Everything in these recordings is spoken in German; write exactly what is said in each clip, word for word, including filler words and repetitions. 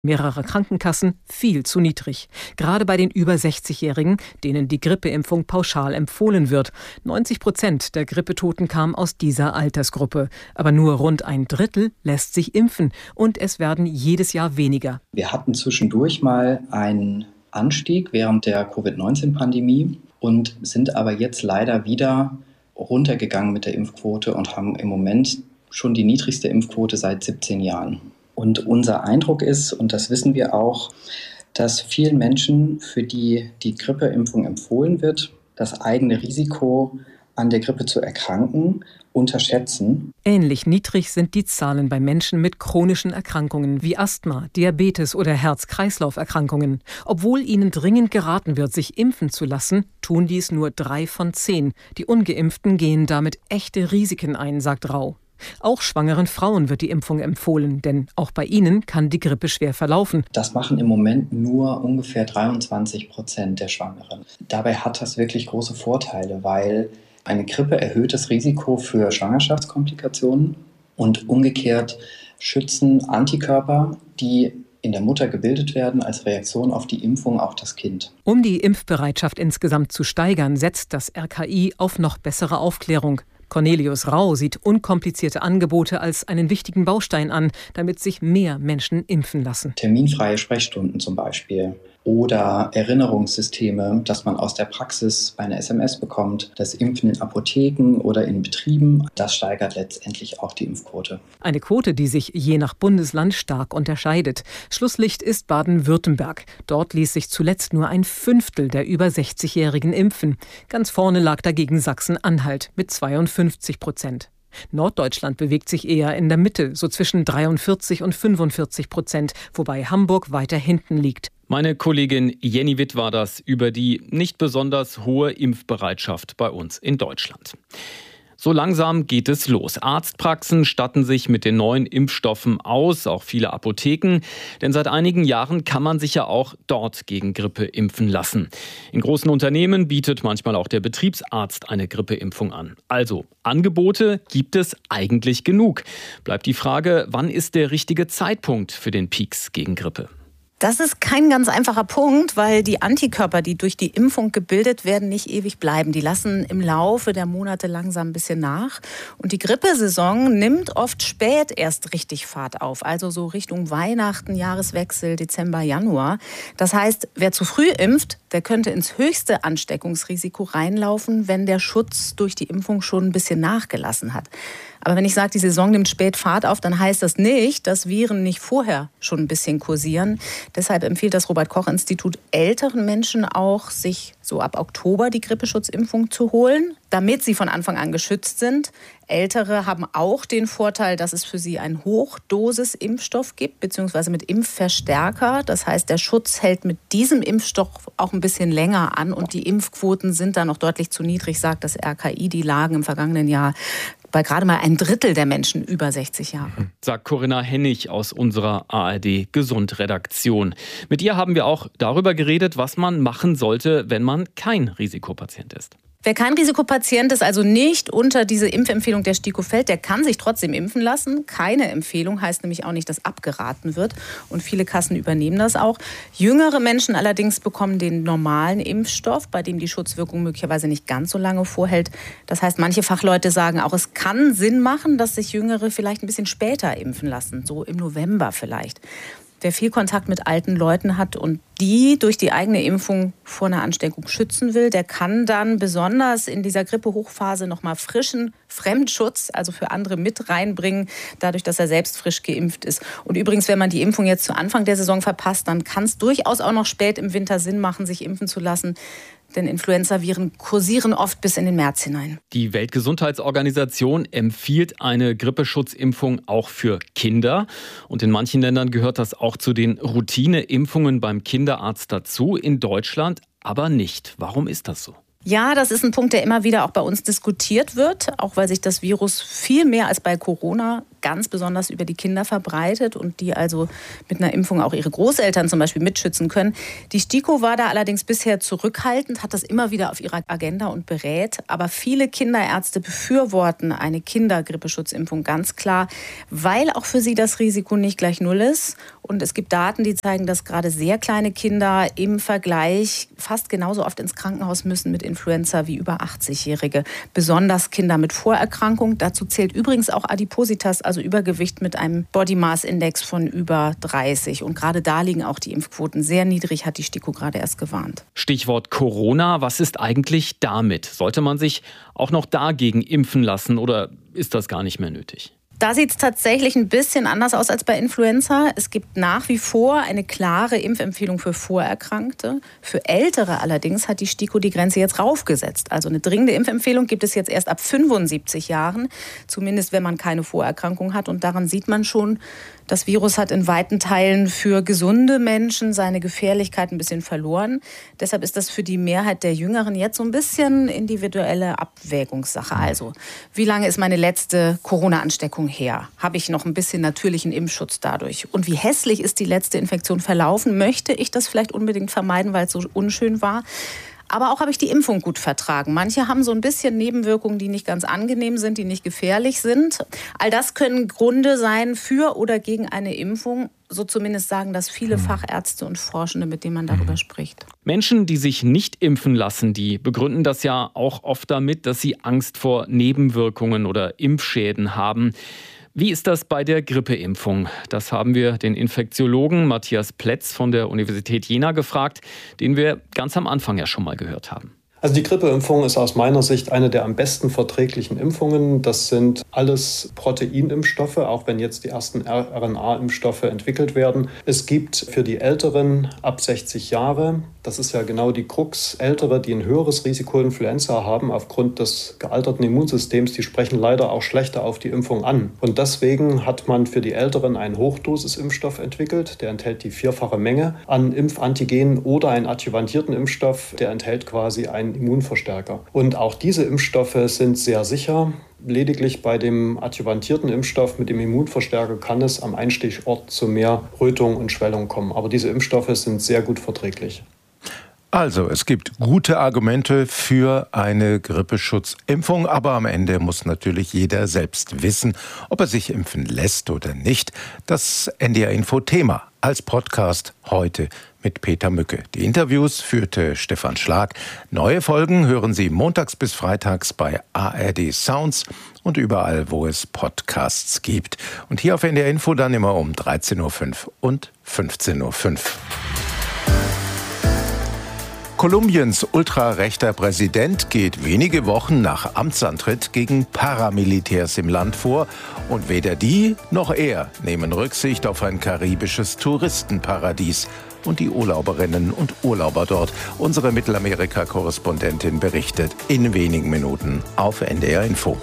mehrerer Krankenkassen viel zu niedrig. Gerade bei den über sechzigjährigen, denen die Grippeimpfung pauschal empfohlen wird. neunzig Prozent der Grippetoten kamen aus dieser Altersgruppe. Aber nur rund ein Drittel lässt sich impfen. Und es werden jedes Jahr weniger. Wir hatten zwischendurch mal einen Anstieg während der Covid neunzehn Pandemie und sind aber jetzt leider wieder runtergegangen mit der Impfquote und haben im Moment schon die niedrigste Impfquote seit siebzehn Jahren. Und unser Eindruck ist, und das wissen wir auch, dass vielen Menschen, für die die Grippeimpfung empfohlen wird, das eigene Risiko, an der Grippe zu erkranken, unterschätzen. Ähnlich niedrig sind die Zahlen bei Menschen mit chronischen Erkrankungen wie Asthma, Diabetes oder Herz-Kreislauf-Erkrankungen. Obwohl ihnen dringend geraten wird, sich impfen zu lassen, tun dies nur drei von zehn. Die Ungeimpften gehen damit echte Risiken ein, sagt Rau. Auch schwangeren Frauen wird die Impfung empfohlen, denn auch bei ihnen kann die Grippe schwer verlaufen. Das machen im Moment nur ungefähr dreiundzwanzig Prozent der Schwangeren. Dabei hat das wirklich große Vorteile, weil eine Grippe erhöht das Risiko für Schwangerschaftskomplikationen und umgekehrt schützen Antikörper, die in der Mutter gebildet werden, als Reaktion auf die Impfung auch das Kind. Um die Impfbereitschaft insgesamt zu steigern, setzt das R K I auf noch bessere Aufklärung. Cornelius Rau sieht unkomplizierte Angebote als einen wichtigen Baustein an, damit sich mehr Menschen impfen lassen. Terminfreie Sprechstunden zum Beispiel oder Erinnerungssysteme, dass man aus der Praxis eine S M S bekommt. Das Impfen in Apotheken oder in Betrieben, das steigert letztendlich auch die Impfquote. Eine Quote, die sich je nach Bundesland stark unterscheidet. Schlusslicht ist Baden-Württemberg. Dort ließ sich zuletzt nur ein Fünftel der über sechzigjährigen impfen. Ganz vorne lag dagegen Sachsen-Anhalt mit zweiundfünfzig Prozent. Norddeutschland bewegt sich eher in der Mitte, so zwischen dreiundvierzig und fünfundvierzig Prozent, wobei Hamburg weiter hinten liegt. Meine Kollegin Jenny Witt war das über die nicht besonders hohe Impfbereitschaft bei uns in Deutschland. So langsam geht es los. Arztpraxen statten sich mit den neuen Impfstoffen aus, auch viele Apotheken. Denn seit einigen Jahren kann man sich ja auch dort gegen Grippe impfen lassen. In großen Unternehmen bietet manchmal auch der Betriebsarzt eine Grippeimpfung an. Also, Angebote gibt es eigentlich genug. Bleibt die Frage, wann ist der richtige Zeitpunkt für den Peaks gegen Grippe? Das ist kein ganz einfacher Punkt, weil die Antikörper, die durch die Impfung gebildet werden, nicht ewig bleiben. Die lassen im Laufe der Monate langsam ein bisschen nach. Und die Grippesaison nimmt oft spät erst richtig Fahrt auf. Also so Richtung Weihnachten, Jahreswechsel, Dezember, Januar. Das heißt, wer zu früh impft, der könnte ins höchste Ansteckungsrisiko reinlaufen, wenn der Schutz durch die Impfung schon ein bisschen nachgelassen hat. Aber wenn ich sage, die Saison nimmt spät Fahrt auf, dann heißt das nicht, dass Viren nicht vorher schon ein bisschen kursieren. Deshalb empfiehlt das Robert-Koch-Institut älteren Menschen auch, sich so ab Oktober die Grippeschutzimpfung zu holen, damit sie von Anfang an geschützt sind. Ältere haben auch den Vorteil, dass es für sie einen Hochdosis-Impfstoff gibt, beziehungsweise mit Impfverstärker. Das heißt, der Schutz hält mit diesem Impfstoff auch ein bisschen länger an und die Impfquoten sind da noch deutlich zu niedrig, sagt das R K I. Die lagen im vergangenen Jahr bei gerade mal ein Drittel der Menschen über sechzig Jahre. Sagt Corinna Hennig aus unserer A R D-Gesund-Redaktion. Mit ihr haben wir auch darüber geredet, was man machen sollte, wenn man kein Risikopatient ist. Wer kein Risikopatient ist, also nicht unter diese Impfempfehlung der STIKO fällt, der kann sich trotzdem impfen lassen. Keine Empfehlung heißt nämlich auch nicht, dass abgeraten wird. Und viele Kassen übernehmen das auch. Jüngere Menschen allerdings bekommen den normalen Impfstoff, bei dem die Schutzwirkung möglicherweise nicht ganz so lange vorhält. Das heißt, manche Fachleute sagen auch, es kann Sinn machen, dass sich Jüngere vielleicht ein bisschen später impfen lassen, so im November vielleicht. Wer viel Kontakt mit alten Leuten hat und die durch die eigene Impfung vor einer Ansteckung schützen will, der kann dann besonders in dieser Grippehochphase nochmal frischen Fremdschutz, also für andere, mit reinbringen, dadurch, dass er selbst frisch geimpft ist. Und übrigens, wenn man die Impfung jetzt zu Anfang der Saison verpasst, dann kann es durchaus auch noch spät im Winter Sinn machen, sich impfen zu lassen. Denn Influenzaviren kursieren oft bis in den März hinein. Die Weltgesundheitsorganisation empfiehlt eine Grippeschutzimpfung auch für Kinder. Und in manchen Ländern gehört das auch zu den Routineimpfungen beim Kinderarzt dazu. In Deutschland aber nicht. Warum ist das so? Ja, das ist ein Punkt, der immer wieder auch bei uns diskutiert wird, auch weil sich das Virus viel mehr als bei Corona ganz besonders über die Kinder verbreitet und die also mit einer Impfung auch ihre Großeltern zum Beispiel mitschützen können. Die STIKO war da allerdings bisher zurückhaltend, hat das immer wieder auf ihrer Agenda und berät. Aber viele Kinderärzte befürworten eine Kindergrippeschutzimpfung ganz klar, weil auch für sie das Risiko nicht gleich null ist. Und es gibt Daten, die zeigen, dass gerade sehr kleine Kinder im Vergleich fast genauso oft ins Krankenhaus müssen mit Influenza wie über achtzigjährige. Besonders Kinder mit Vorerkrankung. Dazu zählt übrigens auch Adipositas, also Übergewicht mit einem Body Mass Index von über dreißig. Und gerade da liegen auch die Impfquoten sehr niedrig, hat die STIKO gerade erst gewarnt. Stichwort Corona. Was ist eigentlich damit? Sollte man sich auch noch dagegen impfen lassen oder ist das gar nicht mehr nötig? Da sieht es tatsächlich ein bisschen anders aus als bei Influenza. Es gibt nach wie vor eine klare Impfempfehlung für Vorerkrankte. Für Ältere allerdings hat die STIKO die Grenze jetzt raufgesetzt. Also eine dringende Impfempfehlung gibt es jetzt erst ab fünfundsiebzig Jahren, zumindest wenn man keine Vorerkrankung hat. Und daran sieht man schon, das Virus hat in weiten Teilen für gesunde Menschen seine Gefährlichkeit ein bisschen verloren. Deshalb ist das für die Mehrheit der Jüngeren jetzt so ein bisschen individuelle Abwägungssache. Also, wie lange ist meine letzte Corona-Ansteckung her? Habe ich noch ein bisschen natürlichen Impfschutz dadurch? Und wie hässlich ist die letzte Infektion verlaufen? Möchte ich das vielleicht unbedingt vermeiden, weil es so unschön war? Aber auch habe ich die Impfung gut vertragen. Manche haben so ein bisschen Nebenwirkungen, die nicht ganz angenehm sind, die nicht gefährlich sind. All das können Gründe sein für oder gegen eine Impfung. So zumindest sagen das viele Fachärzte und Forschende, mit denen man darüber spricht. Menschen, die sich nicht impfen lassen, die begründen das ja auch oft damit, dass sie Angst vor Nebenwirkungen oder Impfschäden haben. Wie ist das bei der Grippeimpfung? Das haben wir den Infektiologen Matthias Plätz von der Universität Jena gefragt, den wir ganz am Anfang ja schon mal gehört haben. Also die Grippeimpfung ist aus meiner Sicht eine der am besten verträglichen Impfungen. Das sind alles Proteinimpfstoffe, auch wenn jetzt die ersten R N A-Impfstoffe entwickelt werden. Es gibt für die Älteren ab sechzig Jahre, das ist ja genau die Krux, Ältere, die ein höheres Risiko Influenza haben aufgrund des gealterten Immunsystems, die sprechen leider auch schlechter auf die Impfung an. Und deswegen hat man für die Älteren einen Hochdosisimpfstoff entwickelt, der enthält die vierfache Menge an Impfantigenen oder einen adjuvantierten Impfstoff, der enthält quasi einen Immunverstärker. Und auch diese Impfstoffe sind sehr sicher. Lediglich bei dem adjuvantierten Impfstoff mit dem Immunverstärker kann es am Einstichort zu mehr Rötung und Schwellung kommen. Aber diese Impfstoffe sind sehr gut verträglich. Also, es gibt gute Argumente für eine Grippeschutzimpfung, aber am Ende muss natürlich jeder selbst wissen, ob er sich impfen lässt oder nicht. Das N D R-Info-Thema als Podcast heute mit Peter Mücke. Die Interviews führte Stefan Schlag. Neue Folgen hören Sie montags bis freitags bei A R D Sounds und überall, wo es Podcasts gibt. Und hier auf N D R-Info dann immer um dreizehn Uhr fünf und fünfzehn Uhr fünf. Kolumbiens ultrarechter Präsident geht wenige Wochen nach Amtsantritt gegen Paramilitärs im Land vor und weder die noch er nehmen Rücksicht auf ein karibisches Touristenparadies und die Urlauberinnen und Urlauber dort. Unsere Mittelamerika-Korrespondentin berichtet in wenigen Minuten auf N D R Info.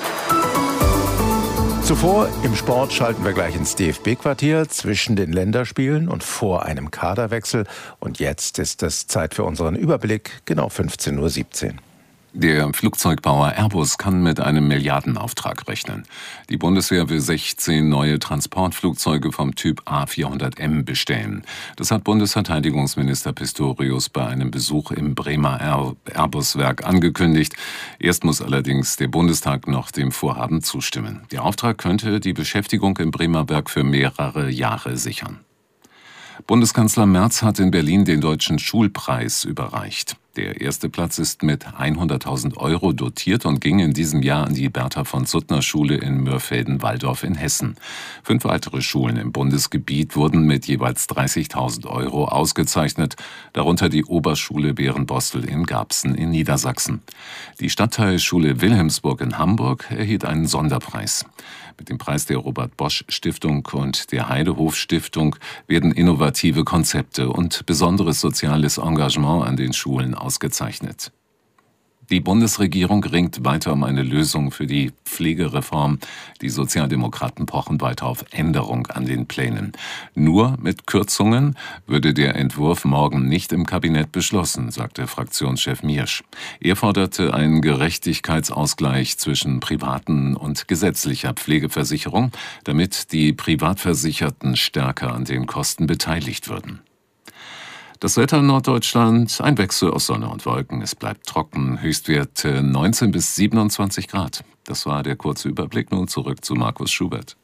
Zuvor im Sport schalten wir gleich ins D F B-Quartier zwischen den Länderspielen und vor einem Kaderwechsel. Und jetzt ist es Zeit für unseren Überblick, genau fünfzehn Uhr siebzehn. Der Flugzeugbauer Airbus kann mit einem Milliardenauftrag rechnen. Die Bundeswehr will sechzehn neue Transportflugzeuge vom Typ A vierhundert M bestellen. Das hat Bundesverteidigungsminister Pistorius bei einem Besuch im Bremer Airbus-Werk angekündigt. Erst muss allerdings der Bundestag noch dem Vorhaben zustimmen. Der Auftrag könnte die Beschäftigung im Bremer Werk für mehrere Jahre sichern. Bundeskanzler Merz hat in Berlin den Deutschen Schulpreis überreicht. Der erste Platz ist mit hunderttausend Euro dotiert und ging in diesem Jahr an die Bertha-von-Suttner-Schule in Mörfelden-Walldorf in Hessen. Fünf weitere Schulen im Bundesgebiet wurden mit jeweils dreißigtausend Euro ausgezeichnet, darunter die Oberschule Bärenbostel in Garbsen in Niedersachsen. Die Stadtteilschule Wilhelmsburg in Hamburg erhielt einen Sonderpreis. Mit dem Preis der Robert-Bosch-Stiftung und der Heidehof-Stiftung werden innovative Konzepte und besonderes soziales Engagement an den Schulen ausgezeichnet. Die Bundesregierung ringt weiter um eine Lösung für die Pflegereform. Die Sozialdemokraten pochen weiter auf Änderung an den Plänen. Nur mit Kürzungen würde der Entwurf morgen nicht im Kabinett beschlossen, sagte Fraktionschef Miersch. Er forderte einen Gerechtigkeitsausgleich zwischen privaten und gesetzlicher Pflegeversicherung, damit die Privatversicherten stärker an den Kosten beteiligt würden. Das Wetter in Norddeutschland, ein Wechsel aus Sonne und Wolken. Es bleibt trocken, Höchstwerte neunzehn bis siebenundzwanzig Grad. Das war der kurze Überblick. Nun zurück zu Markus Schubert.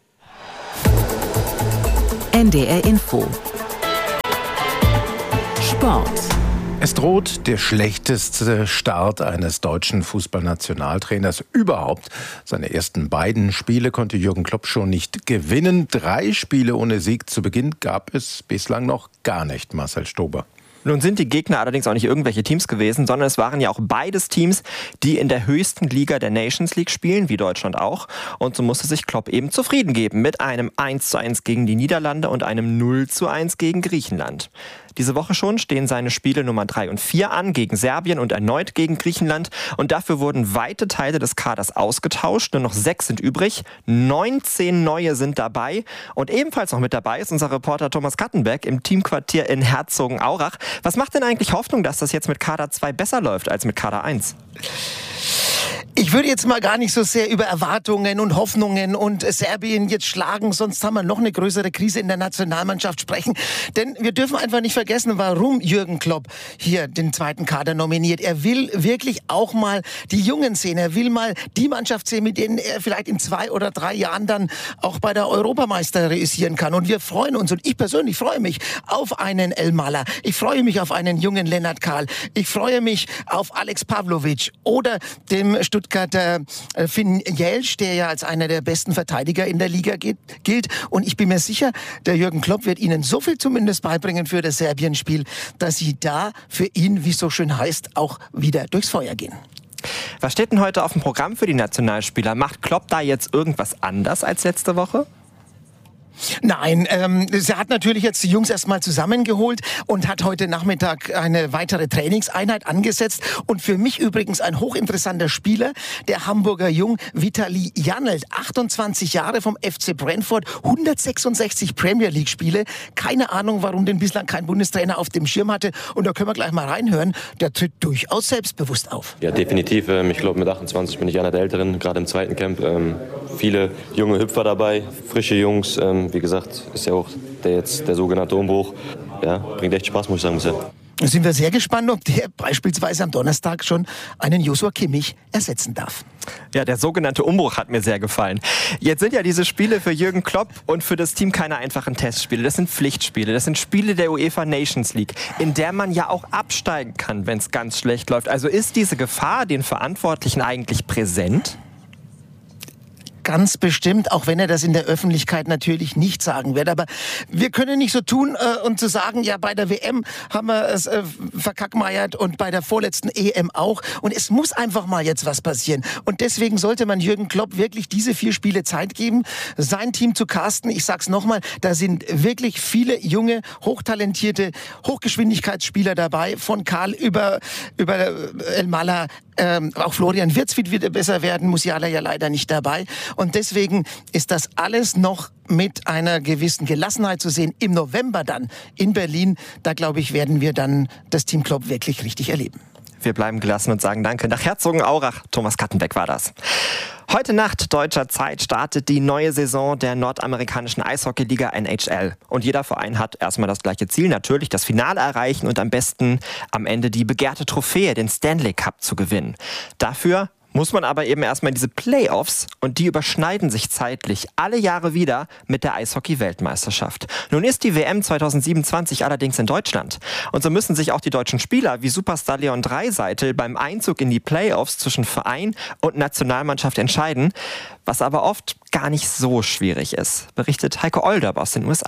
N D R Info. Sport. Es droht der schlechteste Start eines deutschen Fußballnationaltrainers überhaupt. Seine ersten beiden Spiele konnte Jürgen Klopp schon nicht gewinnen. Drei Spiele ohne Sieg zu Beginn gab es bislang noch gar nicht, Marcel Stober. Nun sind die Gegner allerdings auch nicht irgendwelche Teams gewesen, sondern es waren ja auch beides Teams, die in der höchsten Liga der Nations League spielen, wie Deutschland auch. Und so musste sich Klopp eben zufrieden geben mit einem eins zu eins gegen die Niederlande und einem null zu eins gegen Griechenland. Diese Woche schon stehen seine Spiele Nummer drei und vier an, gegen Serbien und erneut gegen Griechenland. Und dafür wurden weite Teile des Kaders ausgetauscht. Nur noch sechs sind übrig. neunzehn neue sind dabei. Und ebenfalls noch mit dabei ist unser Reporter Thomas Kattenbeck im Teamquartier in Herzogenaurach. Was macht denn eigentlich Hoffnung, dass das jetzt mit Kader zwei besser läuft als mit Kader eins? Ich würde jetzt mal gar nicht so sehr über Erwartungen und Hoffnungen und Serbien jetzt schlagen, sonst haben wir noch eine größere Krise in der Nationalmannschaft sprechen. Denn wir dürfen einfach nicht vergessen, warum Jürgen Klopp hier den zweiten Kader nominiert. Er will wirklich auch mal die Jungen sehen. Er will mal die Mannschaft sehen, mit denen er vielleicht in zwei oder drei Jahren dann auch bei der Europameister reüssieren kann. Und wir freuen uns, und ich persönlich freue mich auf einen Elmalah. Ich freue mich auf einen jungen Lennart Kahl. Ich freue mich auf Alex Pavlovic oder dem Stuttgarter Finn Jelsch, der ja als einer der besten Verteidiger in der Liga gilt. Und ich bin mir sicher, der Jürgen Klopp wird ihnen so viel zumindest beibringen für das Serbien-Spiel, dass sie da für ihn, wie es so schön heißt, auch wieder durchs Feuer gehen. Was steht denn heute auf dem Programm für die Nationalspieler? Macht Klopp da jetzt irgendwas anders als letzte Woche? Nein, ähm, sie hat natürlich jetzt die Jungs erstmal zusammengeholt und hat heute Nachmittag eine weitere Trainingseinheit angesetzt. Und für mich übrigens ein hochinteressanter Spieler, der Hamburger Jung Vitali Janelt, achtundzwanzig Jahre vom F C Brentford, hundertsechsundsechzig Premier League Spiele. Keine Ahnung, warum den bislang kein Bundestrainer auf dem Schirm hatte. Und da können wir gleich mal reinhören. Der tritt durchaus selbstbewusst auf. Ja, definitiv. Ich glaube, mit achtundzwanzig bin ich einer der Älteren, gerade im zweiten Camp. Viele junge Hüpfer dabei, frische Jungs. Wie gesagt, ist ja auch der, jetzt der sogenannte Umbruch. Ja, bringt echt Spaß, muss ich sagen, bisher. Da sind wir sehr gespannt, ob der beispielsweise am Donnerstag schon einen Joshua Kimmich ersetzen darf. Ja, der sogenannte Umbruch hat mir sehr gefallen. Jetzt sind ja diese Spiele für Jürgen Klopp und für das Team keine einfachen Testspiele. Das sind Pflichtspiele, das sind Spiele der UEFA Nations League, in der man ja auch absteigen kann, wenn es ganz schlecht läuft. Also ist diese Gefahr den Verantwortlichen eigentlich präsent? Ganz bestimmt, auch wenn er das in der Öffentlichkeit natürlich nicht sagen wird. Aber wir können nicht so tun äh, und zu sagen, ja, bei der W M haben wir es äh, verkackmeiert und bei der vorletzten E M auch. Und es muss einfach mal jetzt was passieren. Und deswegen sollte man Jürgen Klopp wirklich diese vier Spiele Zeit geben, sein Team zu casten. Ich sag's nochmal, da sind wirklich viele junge, hochtalentierte Hochgeschwindigkeitsspieler dabei, von Karl über, über Elmalah. Ähm, auch Florian Wirtz wird wieder besser werden, Musiala ja leider nicht dabei. Und deswegen ist das alles noch mit einer gewissen Gelassenheit zu sehen. Im November dann in Berlin, da glaube ich, werden wir dann das Team Klopp wirklich richtig erleben. Wir bleiben gelassen und sagen Danke. Nach Herzogenaurach, Thomas Kattenbeck war das. Heute Nacht deutscher Zeit startet die neue Saison der nordamerikanischen Eishockeyliga N H L. Und jeder Verein hat erstmal das gleiche Ziel, natürlich das Finale erreichen und am besten am Ende die begehrte Trophäe, den Stanley Cup, zu gewinnen. Dafür muss man aber eben erstmal in diese Playoffs, und die überschneiden sich zeitlich alle Jahre wieder mit der Eishockey-Weltmeisterschaft. Nun ist die W M zweitausendsiebenundzwanzig allerdings in Deutschland. Und so müssen sich auch die deutschen Spieler wie Superstar Leon Draisaitl beim Einzug in die Playoffs zwischen Verein und Nationalmannschaft entscheiden, was aber oft gar nicht so schwierig ist, berichtet Heiko Olderb aus den U S A.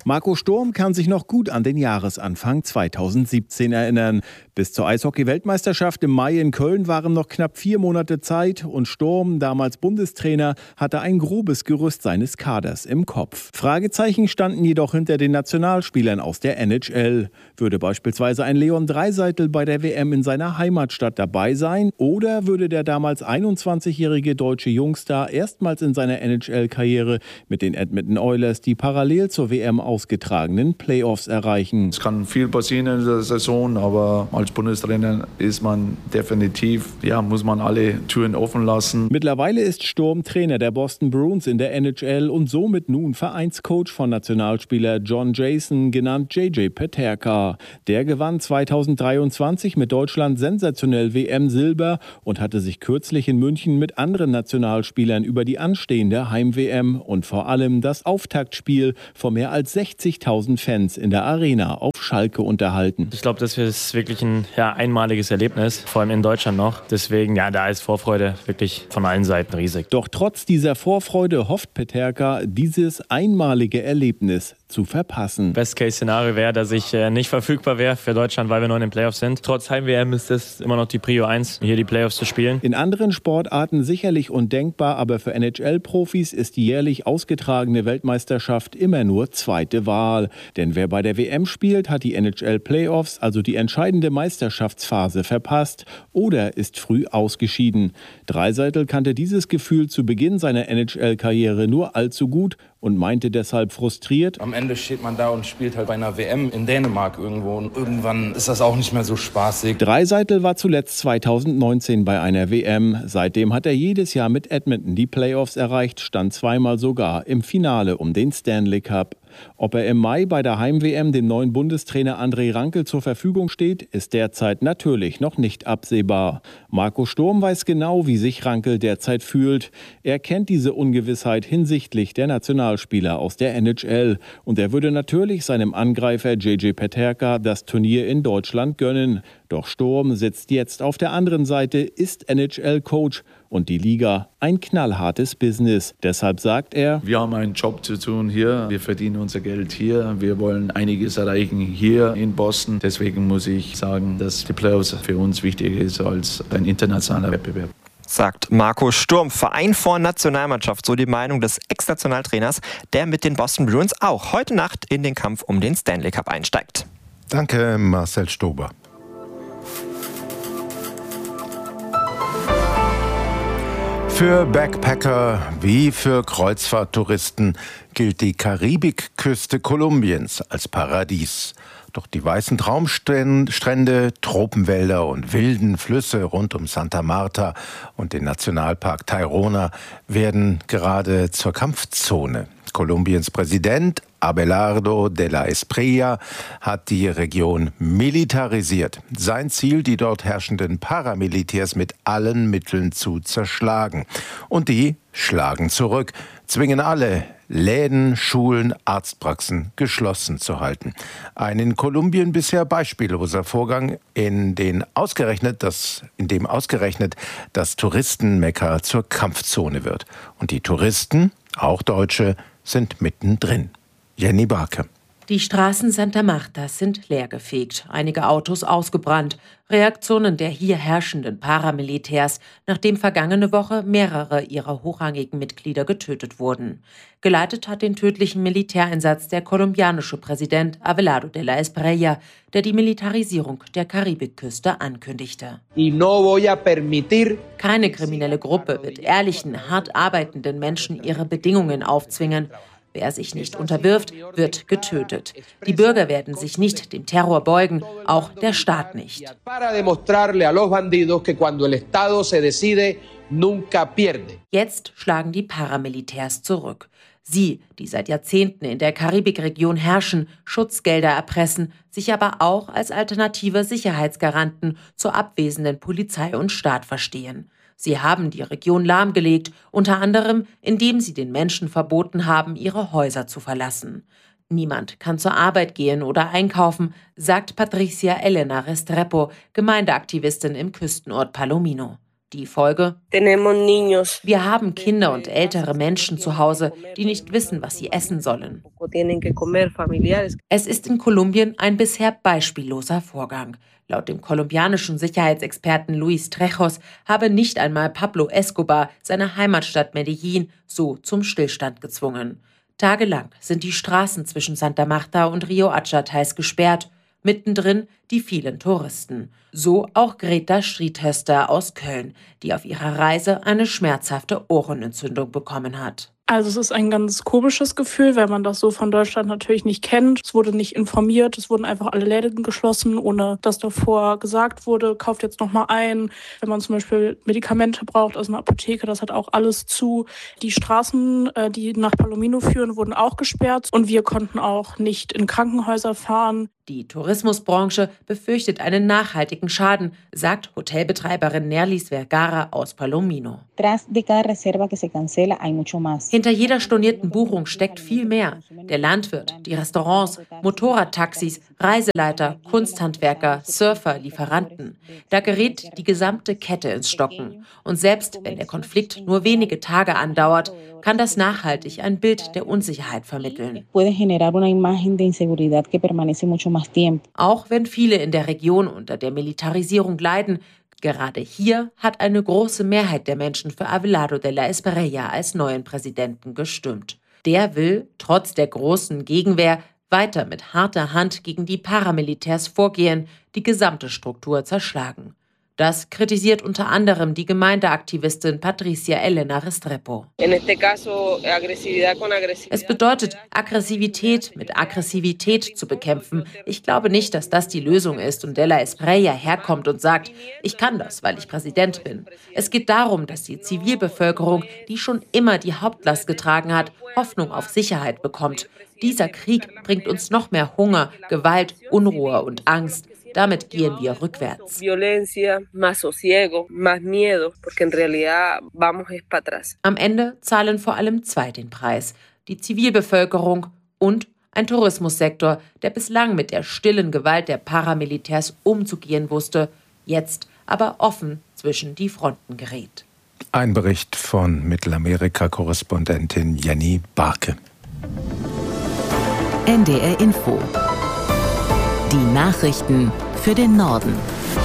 Marco Sturm kann sich noch gut an den Jahresanfang zweitausendsiebzehn erinnern. Bis zur Eishockey-Weltmeisterschaft im Mai in Köln waren noch knapp vier Monate Zeit und Sturm, damals Bundestrainer, hatte ein grobes Gerüst seines Kaders im Kopf. Fragezeichen standen jedoch hinter den Nationalspielern aus der N H L. Würde beispielsweise ein Leon Draisaitl bei der W M in seiner Heimatstadt dabei sein oder würde der damals einundzwanzigjährige deutsche Jungstar erstmals in seiner N H L-Karriere mit den Edmonton Oilers die parallel zur W M ausgetragenen Playoffs erreichen? Es kann viel passieren in der Saison, aber als Bundestrainer ist man definitiv, ja, muss man alle Türen offen lassen. Mittlerweile ist Sturm Trainer der Boston Bruins in der N H L und somit nun Vereinscoach von Nationalspieler John Jason, genannt J J Peterka. Der gewann zweitausenddreiundzwanzig mit Deutschland sensationell W M-Silber und hatte sich kürzlich in München mit anderen Nationalspielern über die anstehende Heim-W M und vor allem das Auftaktspiel vor mehr als sechzigtausend Fans in der Arena auf Schalke unterhalten. Ich glaube, das ist wirklich ein ja, einmaliges Erlebnis, vor allem in Deutschland noch. Deswegen, ja, da ist Vorfreude wirklich von allen Seiten riesig. Doch trotz dieser Vorfreude hofft Peterka, dieses einmalige Erlebnis zu verpassen. Best-Case-Szenario wäre, dass ich äh, nicht verfügbar wäre für Deutschland, weil wir noch in den Playoffs sind. Trotz Heim-W M ist es immer noch die Prio eins, hier die Playoffs zu spielen. In anderen Sportarten sicherlich undenkbar, aber für N H L-Profis ist die jährlich ausgetragene Weltmeisterschaft immer nur zweite Wahl. Denn wer bei der W M spielt, hat die N H L-Playoffs, also die entscheidende Meisterschaftsphase, verpasst oder ist früh ausgeschieden. Draisaitl kannte dieses Gefühl zu Beginn seiner N H L-Karriere nur allzu gut und meinte deshalb frustriert: Am Ende steht man da und spielt halt bei einer W M in Dänemark irgendwo und irgendwann ist das auch nicht mehr so spaßig. Draisaitl war zuletzt zweitausendneunzehn bei einer W M. Seitdem hat er jedes Jahr mit Edmonton die Playoffs erreicht, stand zweimal sogar im Finale um den Stanley Cup. Ob er im Mai bei der Heim-W M dem neuen Bundestrainer André Rankel zur Verfügung steht, ist derzeit natürlich noch nicht absehbar. Marco Sturm weiß genau, wie sich Rankel derzeit fühlt. Er kennt diese Ungewissheit hinsichtlich der Nationalspieler aus der N H L. Und er würde natürlich seinem Angreifer J J Peterka das Turnier in Deutschland gönnen. Doch Sturm sitzt jetzt auf der anderen Seite, ist N H L-Coach und die Liga ein knallhartes Business. Deshalb sagt er: Wir haben einen Job zu tun hier, wir verdienen unser Geld hier, wir wollen einiges erreichen hier in Boston. Deswegen muss ich sagen, dass die Playoffs für uns wichtiger ist als ein internationaler Wettbewerb. Sagt Marco Sturm, Verein vor Nationalmannschaft, so die Meinung des Ex-Nationaltrainers, der mit den Boston Bruins auch heute Nacht in den Kampf um den Stanley Cup einsteigt. Danke, Marcel Stober. Für Backpacker wie für Kreuzfahrttouristen gilt die Karibikküste Kolumbiens als Paradies. Doch die weißen Traumstrände, Tropenwälder und wilden Flüsse rund um Santa Marta und den Nationalpark Tayrona werden gerade zur Kampfzone. Kolumbiens Präsident Abelardo de la Espriella hat die Region militarisiert. Sein Ziel, die dort herrschenden Paramilitärs mit allen Mitteln zu zerschlagen. Und die schlagen zurück, zwingen alle Läden, Schulen, Arztpraxen geschlossen zu halten. Ein in Kolumbien bisher beispielloser Vorgang, in, den ausgerechnet das, in dem ausgerechnet das Touristenmekka zur Kampfzone wird. Und die Touristen, auch Deutsche, sind mittendrin. Jenny Barke. Die Straßen Santa Martas sind leergefegt, einige Autos ausgebrannt. Reaktionen der hier herrschenden Paramilitärs, nachdem vergangene Woche mehrere ihrer hochrangigen Mitglieder getötet wurden. Geleitet hat den tödlichen Militäreinsatz der kolumbianische Präsident Abelardo de la Espriella, der die Militarisierung der Karibikküste ankündigte. Keine kriminelle Gruppe wird ehrlichen, hart arbeitenden Menschen ihre Bedingungen aufzwingen. Wer sich nicht unterwirft, wird getötet. Die Bürger werden sich nicht dem Terror beugen, auch der Staat nicht. Jetzt schlagen die Paramilitärs zurück. Sie, die seit Jahrzehnten in der Karibikregion herrschen, Schutzgelder erpressen, sich aber auch als alternative Sicherheitsgaranten zur abwesenden Polizei und Staat verstehen. Sie haben die Region lahmgelegt, unter anderem, indem sie den Menschen verboten haben, ihre Häuser zu verlassen. Niemand kann zur Arbeit gehen oder einkaufen, sagt Patricia Elena Restrepo, Gemeindeaktivistin im Küstenort Palomino. Die Folge? Wir haben Kinder und ältere Menschen zu Hause, die nicht wissen, was sie essen sollen. Es ist in Kolumbien ein bisher beispielloser Vorgang. Laut dem kolumbianischen Sicherheitsexperten Luis Trejos habe nicht einmal Pablo Escobar seine Heimatstadt Medellín so zum Stillstand gezwungen. Tagelang sind die Straßen zwischen Santa Marta und Rio Achatais gesperrt. Mittendrin die vielen Touristen. So auch Greta Striethöster aus Köln, die auf ihrer Reise eine schmerzhafte Ohrenentzündung bekommen hat. Also es ist ein ganz komisches Gefühl, weil man das so von Deutschland natürlich nicht kennt. Es wurde nicht informiert, es wurden einfach alle Läden geschlossen, ohne dass davor gesagt wurde, kauft jetzt noch mal ein. Wenn man zum Beispiel Medikamente braucht aus einer Apotheke, das hat auch alles zu. Die Straßen, die nach Palomino führen, wurden auch gesperrt und wir konnten auch nicht in Krankenhäuser fahren. Die Tourismusbranche befürchtet einen nachhaltigen Schaden, sagt Hotelbetreiberin Nerlis Vergara aus Palomino. Hinter jeder stornierten Buchung steckt viel mehr. Der Landwirt, die Restaurants, Motorradtaxis, Reiseleiter, Kunsthandwerker, Surfer, Lieferanten. Da gerät die gesamte Kette ins Stocken. Und selbst wenn der Konflikt nur wenige Tage andauert, kann das nachhaltig ein Bild der Unsicherheit vermitteln. Auch wenn viele in der Region unter der Militarisierung leiden, gerade hier hat eine große Mehrheit der Menschen für Abelardo de la Espriella als neuen Präsidenten gestimmt. Der will, trotz der großen Gegenwehr, weiter mit harter Hand gegen die Paramilitärs vorgehen, die gesamte Struktur zerschlagen. Das kritisiert unter anderem die Gemeindeaktivistin Patricia Elena Restrepo. Es bedeutet, Aggressivität mit Aggressivität zu bekämpfen. Ich glaube nicht, dass das die Lösung ist und de la Espriella herkommt und sagt, ich kann das, weil ich Präsident bin. Es geht darum, dass die Zivilbevölkerung, die schon immer die Hauptlast getragen hat, Hoffnung auf Sicherheit bekommt. Dieser Krieg bringt uns noch mehr Hunger, Gewalt, Unruhe und Angst. Damit gehen wir rückwärts. Am Ende zahlen vor allem zwei den Preis: die Zivilbevölkerung und ein Tourismussektor, der bislang mit der stillen Gewalt der Paramilitärs umzugehen wusste, jetzt aber offen zwischen die Fronten gerät. Ein Bericht von Mittelamerika-Korrespondentin Jenny Barke. N D R Info. Die Nachrichten für den Norden.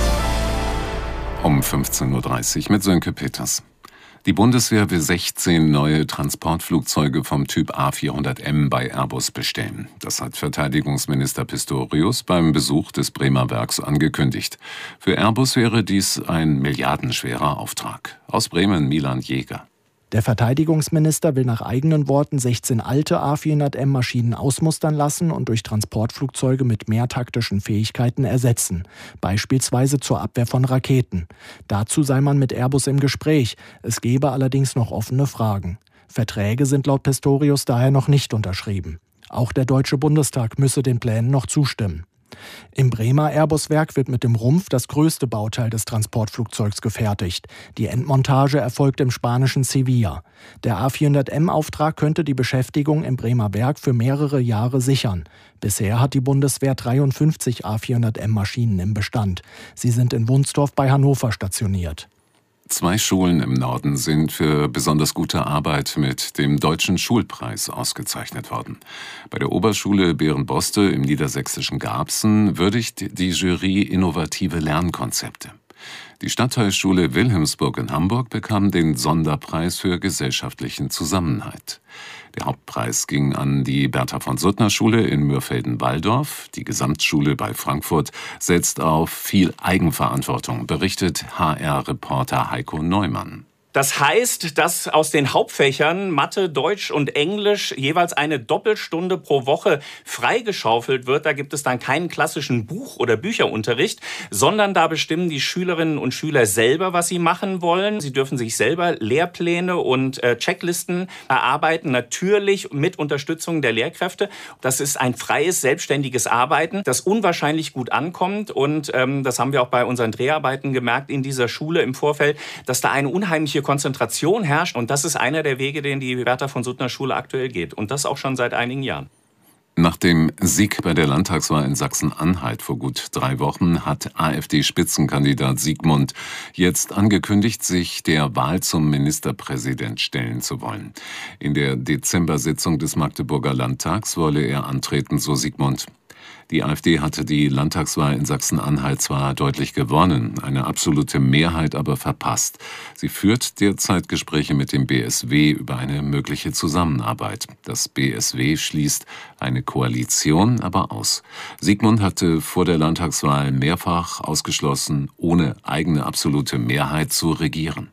Um fünfzehn Uhr dreißig mit Sönke Peters. Die Bundeswehr will sechzehn neue Transportflugzeuge vom Typ A vierhundert M bei Airbus bestellen. Das hat Verteidigungsminister Pistorius beim Besuch des Bremer Werks angekündigt. Für Airbus wäre dies ein milliardenschwerer Auftrag. Aus Bremen Milan Jäger. Der Verteidigungsminister will nach eigenen Worten sechzehn alte A vierhundert M Maschinen ausmustern lassen und durch Transportflugzeuge mit mehr taktischen Fähigkeiten ersetzen, beispielsweise zur Abwehr von Raketen. Dazu sei man mit Airbus im Gespräch, es gebe allerdings noch offene Fragen. Verträge sind laut Pistorius daher noch nicht unterschrieben. Auch der Deutsche Bundestag müsse den Plänen noch zustimmen. Im Bremer Airbus-Werk wird mit dem Rumpf das größte Bauteil des Transportflugzeugs gefertigt. Die Endmontage erfolgt im spanischen Sevilla. Der A vierhundert M-Auftrag könnte die Beschäftigung im Bremer Werk für mehrere Jahre sichern. Bisher hat die Bundeswehr dreiundfünfzig A vierhundert M-Maschinen im Bestand. Sie sind in Wunsdorf bei Hannover stationiert. Zwei Schulen im Norden sind für besonders gute Arbeit mit dem Deutschen Schulpreis ausgezeichnet worden. Bei der Oberschule Berenboste im niedersächsischen Garbsen würdigt die Jury innovative Lernkonzepte. Die Stadtteilschule Wilhelmsburg in Hamburg bekam den Sonderpreis für gesellschaftlichen Zusammenhalt. Der Hauptpreis ging an die Bertha-von-Suttner-Schule in Mürfelden-Walldorf. Die Gesamtschule bei Frankfurt setzt auf viel Eigenverantwortung, berichtet H R-Reporter Heiko Neumann. Das heißt, dass aus den Hauptfächern Mathe, Deutsch und Englisch jeweils eine Doppelstunde pro Woche freigeschaufelt wird. Da gibt es dann keinen klassischen Buch- oder Bücherunterricht, sondern da bestimmen die Schülerinnen und Schüler selber, was sie machen wollen. Sie dürfen sich selber Lehrpläne und äh, Checklisten erarbeiten, natürlich mit Unterstützung der Lehrkräfte. Das ist ein freies, selbstständiges Arbeiten, das unwahrscheinlich gut ankommt. Und ähm, das haben wir auch bei unseren Dreharbeiten gemerkt in dieser Schule im Vorfeld, dass da eine unheimliche Konzentration herrscht. Und das ist einer der Wege, den die Bertha-von-Suttner-Schule aktuell geht. Und das auch schon seit einigen Jahren. Nach dem Sieg bei der Landtagswahl in Sachsen-Anhalt vor gut drei Wochen hat AfD-Spitzenkandidat Sigmund jetzt angekündigt, sich der Wahl zum Ministerpräsident stellen zu wollen. In der Dezember-Sitzung des Magdeburger Landtags wolle er antreten, so Sigmund. Die AfD hatte die Landtagswahl in Sachsen-Anhalt zwar deutlich gewonnen, eine absolute Mehrheit aber verpasst. Sie führt derzeit Gespräche mit dem B S W über eine mögliche Zusammenarbeit. Das B S W schließt eine Koalition aber aus. Sigmund hatte vor der Landtagswahl mehrfach ausgeschlossen, ohne eigene absolute Mehrheit zu regieren.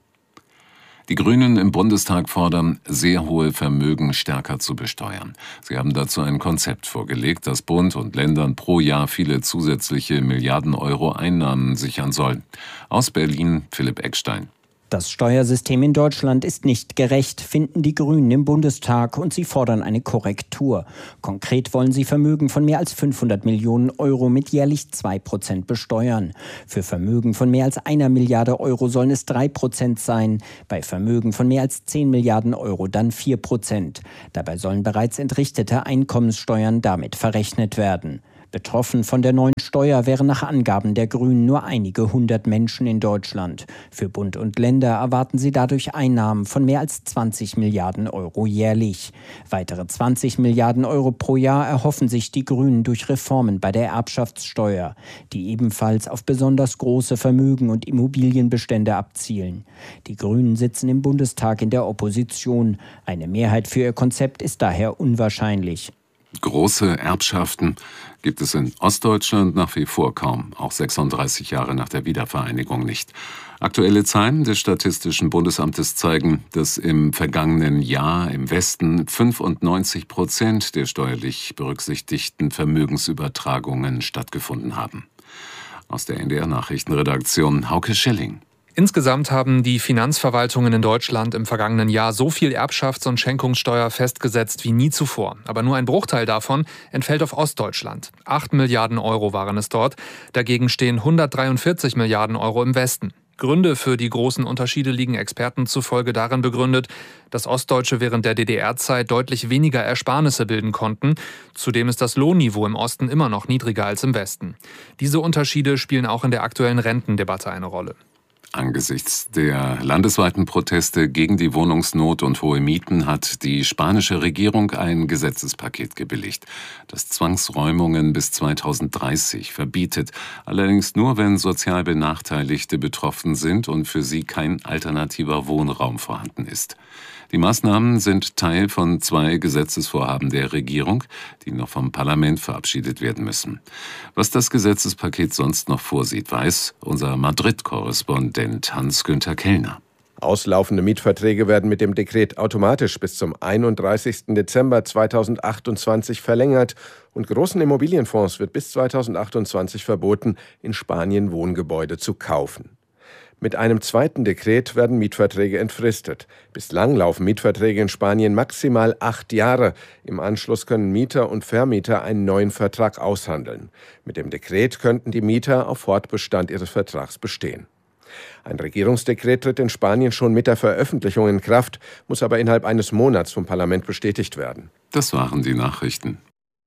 Die Grünen im Bundestag fordern, sehr hohe Vermögen stärker zu besteuern. Sie haben dazu ein Konzept vorgelegt, das Bund und Ländern pro Jahr viele zusätzliche Milliarden Euro Einnahmen sichern soll. Aus Berlin Philipp Eckstein. Das Steuersystem in Deutschland ist nicht gerecht, finden die Grünen im Bundestag, und sie fordern eine Korrektur. Konkret wollen sie Vermögen von mehr als fünfhundert Millionen Euro mit jährlich zwei Prozent besteuern. Für Vermögen von mehr als einer Milliarde Euro sollen es drei Prozent sein, bei Vermögen von mehr als zehn Milliarden Euro dann vier Prozent. Dabei sollen bereits entrichtete Einkommenssteuern damit verrechnet werden. Betroffen von der neuen Steuer wären nach Angaben der Grünen nur einige hundert Menschen in Deutschland. Für Bund und Länder erwarten sie dadurch Einnahmen von mehr als zwanzig Milliarden Euro jährlich. Weitere zwanzig Milliarden Euro pro Jahr erhoffen sich die Grünen durch Reformen bei der Erbschaftssteuer, die ebenfalls auf besonders große Vermögen und Immobilienbestände abzielen. Die Grünen sitzen im Bundestag in der Opposition. Eine Mehrheit für ihr Konzept ist daher unwahrscheinlich. Große Erbschaften gibt es in Ostdeutschland nach wie vor kaum, auch sechsunddreißig Jahre nach der Wiedervereinigung nicht. Aktuelle Zahlen des Statistischen Bundesamtes zeigen, dass im vergangenen Jahr im Westen fünfundneunzig Prozent der steuerlich berücksichtigten Vermögensübertragungen stattgefunden haben. Aus der N D R-Nachrichtenredaktion Hauke Schelling. Insgesamt haben die Finanzverwaltungen in Deutschland im vergangenen Jahr so viel Erbschafts- und Schenkungssteuer festgesetzt wie nie zuvor. Aber nur ein Bruchteil davon entfällt auf Ostdeutschland. Acht Milliarden Euro waren es dort. Dagegen stehen hundertdreiundvierzig Milliarden Euro im Westen. Gründe für die großen Unterschiede liegen Experten zufolge darin begründet, dass Ostdeutsche während der D D R-Zeit deutlich weniger Ersparnisse bilden konnten. Zudem ist das Lohnniveau im Osten immer noch niedriger als im Westen. Diese Unterschiede spielen auch in der aktuellen Rentendebatte eine Rolle. Angesichts der landesweiten Proteste gegen die Wohnungsnot und hohe Mieten hat die spanische Regierung ein Gesetzespaket gebilligt, das Zwangsräumungen bis zweitausenddreißig verbietet, allerdings nur, wenn sozial Benachteiligte betroffen sind und für sie kein alternativer Wohnraum vorhanden ist. Die Maßnahmen sind Teil von zwei Gesetzesvorhaben der Regierung, die noch vom Parlament verabschiedet werden müssen. Was das Gesetzespaket sonst noch vorsieht, weiß unser Madrid-Korrespondent Hans-Günther Kellner. Auslaufende Mietverträge werden mit dem Dekret automatisch bis zum einunddreißigsten Dezember zweitausendachtundzwanzig verlängert und großen Immobilienfonds wird bis zweitausendachtundzwanzig verboten, in Spanien Wohngebäude zu kaufen. Mit einem zweiten Dekret werden Mietverträge entfristet. Bislang laufen Mietverträge in Spanien maximal acht Jahre. Im Anschluss können Mieter und Vermieter einen neuen Vertrag aushandeln. Mit dem Dekret könnten die Mieter auf Fortbestand ihres Vertrags bestehen. Ein Regierungsdekret tritt in Spanien schon mit der Veröffentlichung in Kraft, muss aber innerhalb eines Monats vom Parlament bestätigt werden. Das waren die Nachrichten.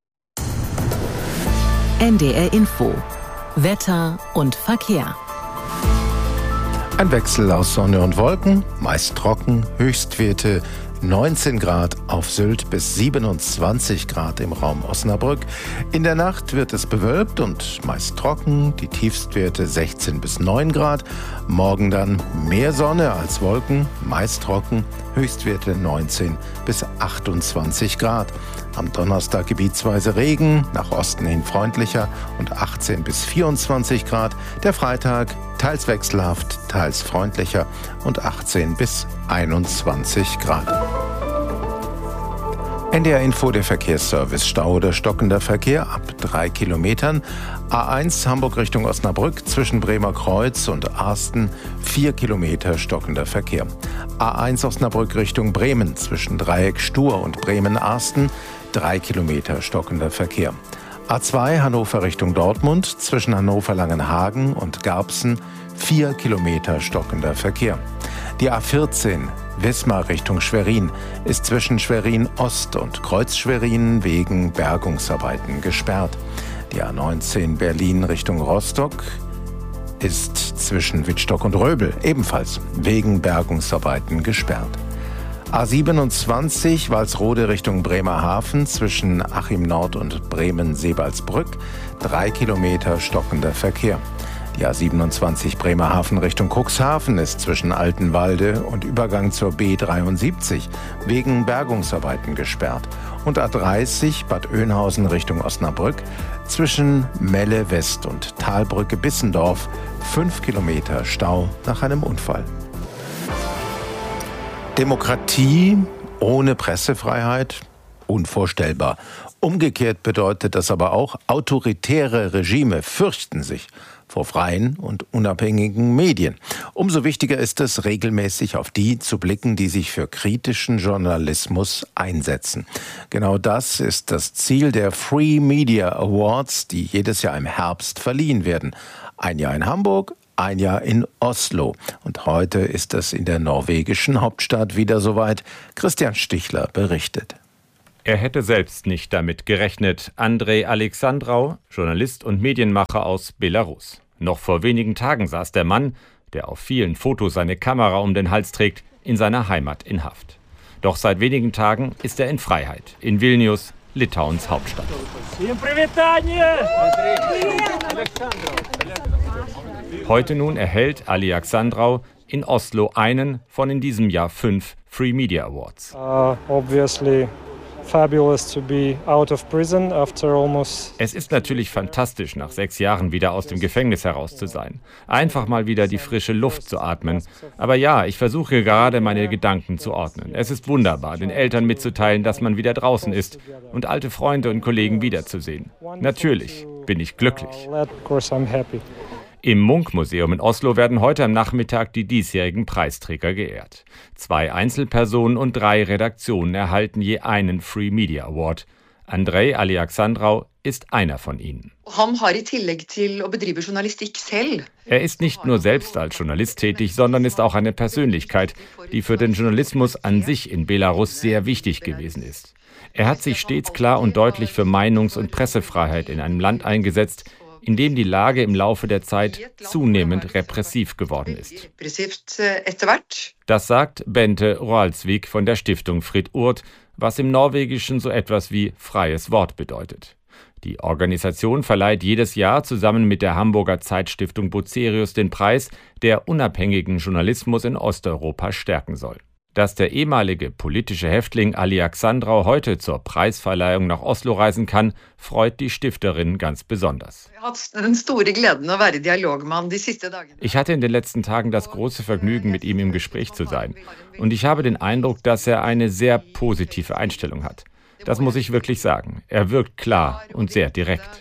N D R Info. Wetter und Verkehr. Ein Wechsel aus Sonne und Wolken, meist trocken, Höchstwerte neunzehn Grad auf Sylt bis siebenundzwanzig Grad im Raum Osnabrück. In der Nacht wird es bewölkt und meist trocken, die Tiefstwerte sechzehn bis neun Grad. Morgen dann mehr Sonne als Wolken, meist trocken, Höchstwerte neunzehn bis achtundzwanzig Grad. Am Donnerstag gebietsweise Regen, nach Osten hin freundlicher und achtzehn bis vierundzwanzig Grad. Der Freitag teils wechselhaft, teils freundlicher und achtzehn bis einundzwanzig Grad. N D R Info, der Verkehrsservice. Stau oder stockender Verkehr ab drei Kilometern. A eins Hamburg Richtung Osnabrück zwischen Bremer Kreuz und Arsten vier Kilometer stockender Verkehr. A eins Osnabrück Richtung Bremen zwischen Dreieck Stur und Bremen-Arsten drei Kilometer stockender Verkehr. A zwei Hannover Richtung Dortmund zwischen Hannover-Langenhagen und Garbsen vier Kilometer stockender Verkehr. Die A vierzehn Wismar Richtung Schwerin ist zwischen Schwerin Ost und Kreuz Schwerin wegen Bergungsarbeiten gesperrt. Die A neunzehn Berlin Richtung Rostock ist zwischen Wittstock und Röbel ebenfalls wegen Bergungsarbeiten gesperrt. A siebenundzwanzig Walsrode Richtung Bremerhaven zwischen Achim Nord und Bremen-Sebalsbrück, drei Kilometer stockender Verkehr. Die A siebenundzwanzig Bremerhaven Richtung Cuxhaven ist zwischen Altenwalde und Übergang zur B dreiundsiebzig wegen Bergungsarbeiten gesperrt. Und A dreißig Bad Oeynhausen Richtung Osnabrück zwischen Melle West und Talbrücke Bissendorf, fünf Kilometer Stau nach einem Unfall. Demokratie ohne Pressefreiheit? Unvorstellbar. Umgekehrt bedeutet das aber auch, autoritäre Regime fürchten sich vor freien und unabhängigen Medien. Umso wichtiger ist es, regelmäßig auf die zu blicken, die sich für kritischen Journalismus einsetzen. Genau das ist das Ziel der Free Media Awards, die jedes Jahr im Herbst verliehen werden. Ein Jahr in Hamburg, ein Jahr in Oslo. Und heute ist es in der norwegischen Hauptstadt wieder soweit. Christian Stichler berichtet. Er hätte selbst nicht damit gerechnet. Andrei Alexandrau, Journalist und Medienmacher aus Belarus. Noch vor wenigen Tagen saß der Mann, der auf vielen Fotos seine Kamera um den Hals trägt, in seiner Heimat in Haft. Doch seit wenigen Tagen ist er in Freiheit, in Vilnius, Litauens Hauptstadt. Heute nun erhält Alexandrau in Oslo einen von in diesem Jahr fünf Free Media Awards. Uh, obviously. Fabulous to be out of prison after almost. Es ist natürlich fantastisch, nach sechs Jahren wieder aus dem Gefängnis heraus zu sein. Einfach mal wieder die frische Luft zu atmen. Aber ja, ich versuche gerade meine Gedanken zu ordnen. Es ist wunderbar, den Eltern mitzuteilen, dass man wieder draußen ist und alte Freunde und Kollegen wiederzusehen. Natürlich bin ich glücklich. Im Munch-Museum in Oslo werden heute am Nachmittag die diesjährigen Preisträger geehrt. Zwei Einzelpersonen und drei Redaktionen erhalten je einen Free Media Award. Andrei Alexandrau ist einer von ihnen. Er ist nicht nur selbst als Journalist tätig, sondern ist auch eine Persönlichkeit, die für den Journalismus an sich in Belarus sehr wichtig gewesen ist. Er hat sich stets klar und deutlich für Meinungs- und Pressefreiheit in einem Land eingesetzt, in dem die Lage im Laufe der Zeit zunehmend repressiv geworden ist. Das sagt Bente Roaldsvik von der Stiftung Fritt Urt, was im Norwegischen so etwas wie freies Wort bedeutet. Die Organisation verleiht jedes Jahr zusammen mit der Hamburger Zeitstiftung Bucerius den Preis, der unabhängigen Journalismus in Osteuropa stärken soll. Dass der ehemalige politische Häftling Alexandrau heute zur Preisverleihung nach Oslo reisen kann, freut die Stifterin ganz besonders. Ich hatte in den letzten Tagen das große Vergnügen, mit ihm im Gespräch zu sein. Und ich habe den Eindruck, dass er eine sehr positive Einstellung hat. Das muss ich wirklich sagen. Er wirkt klar und sehr direkt.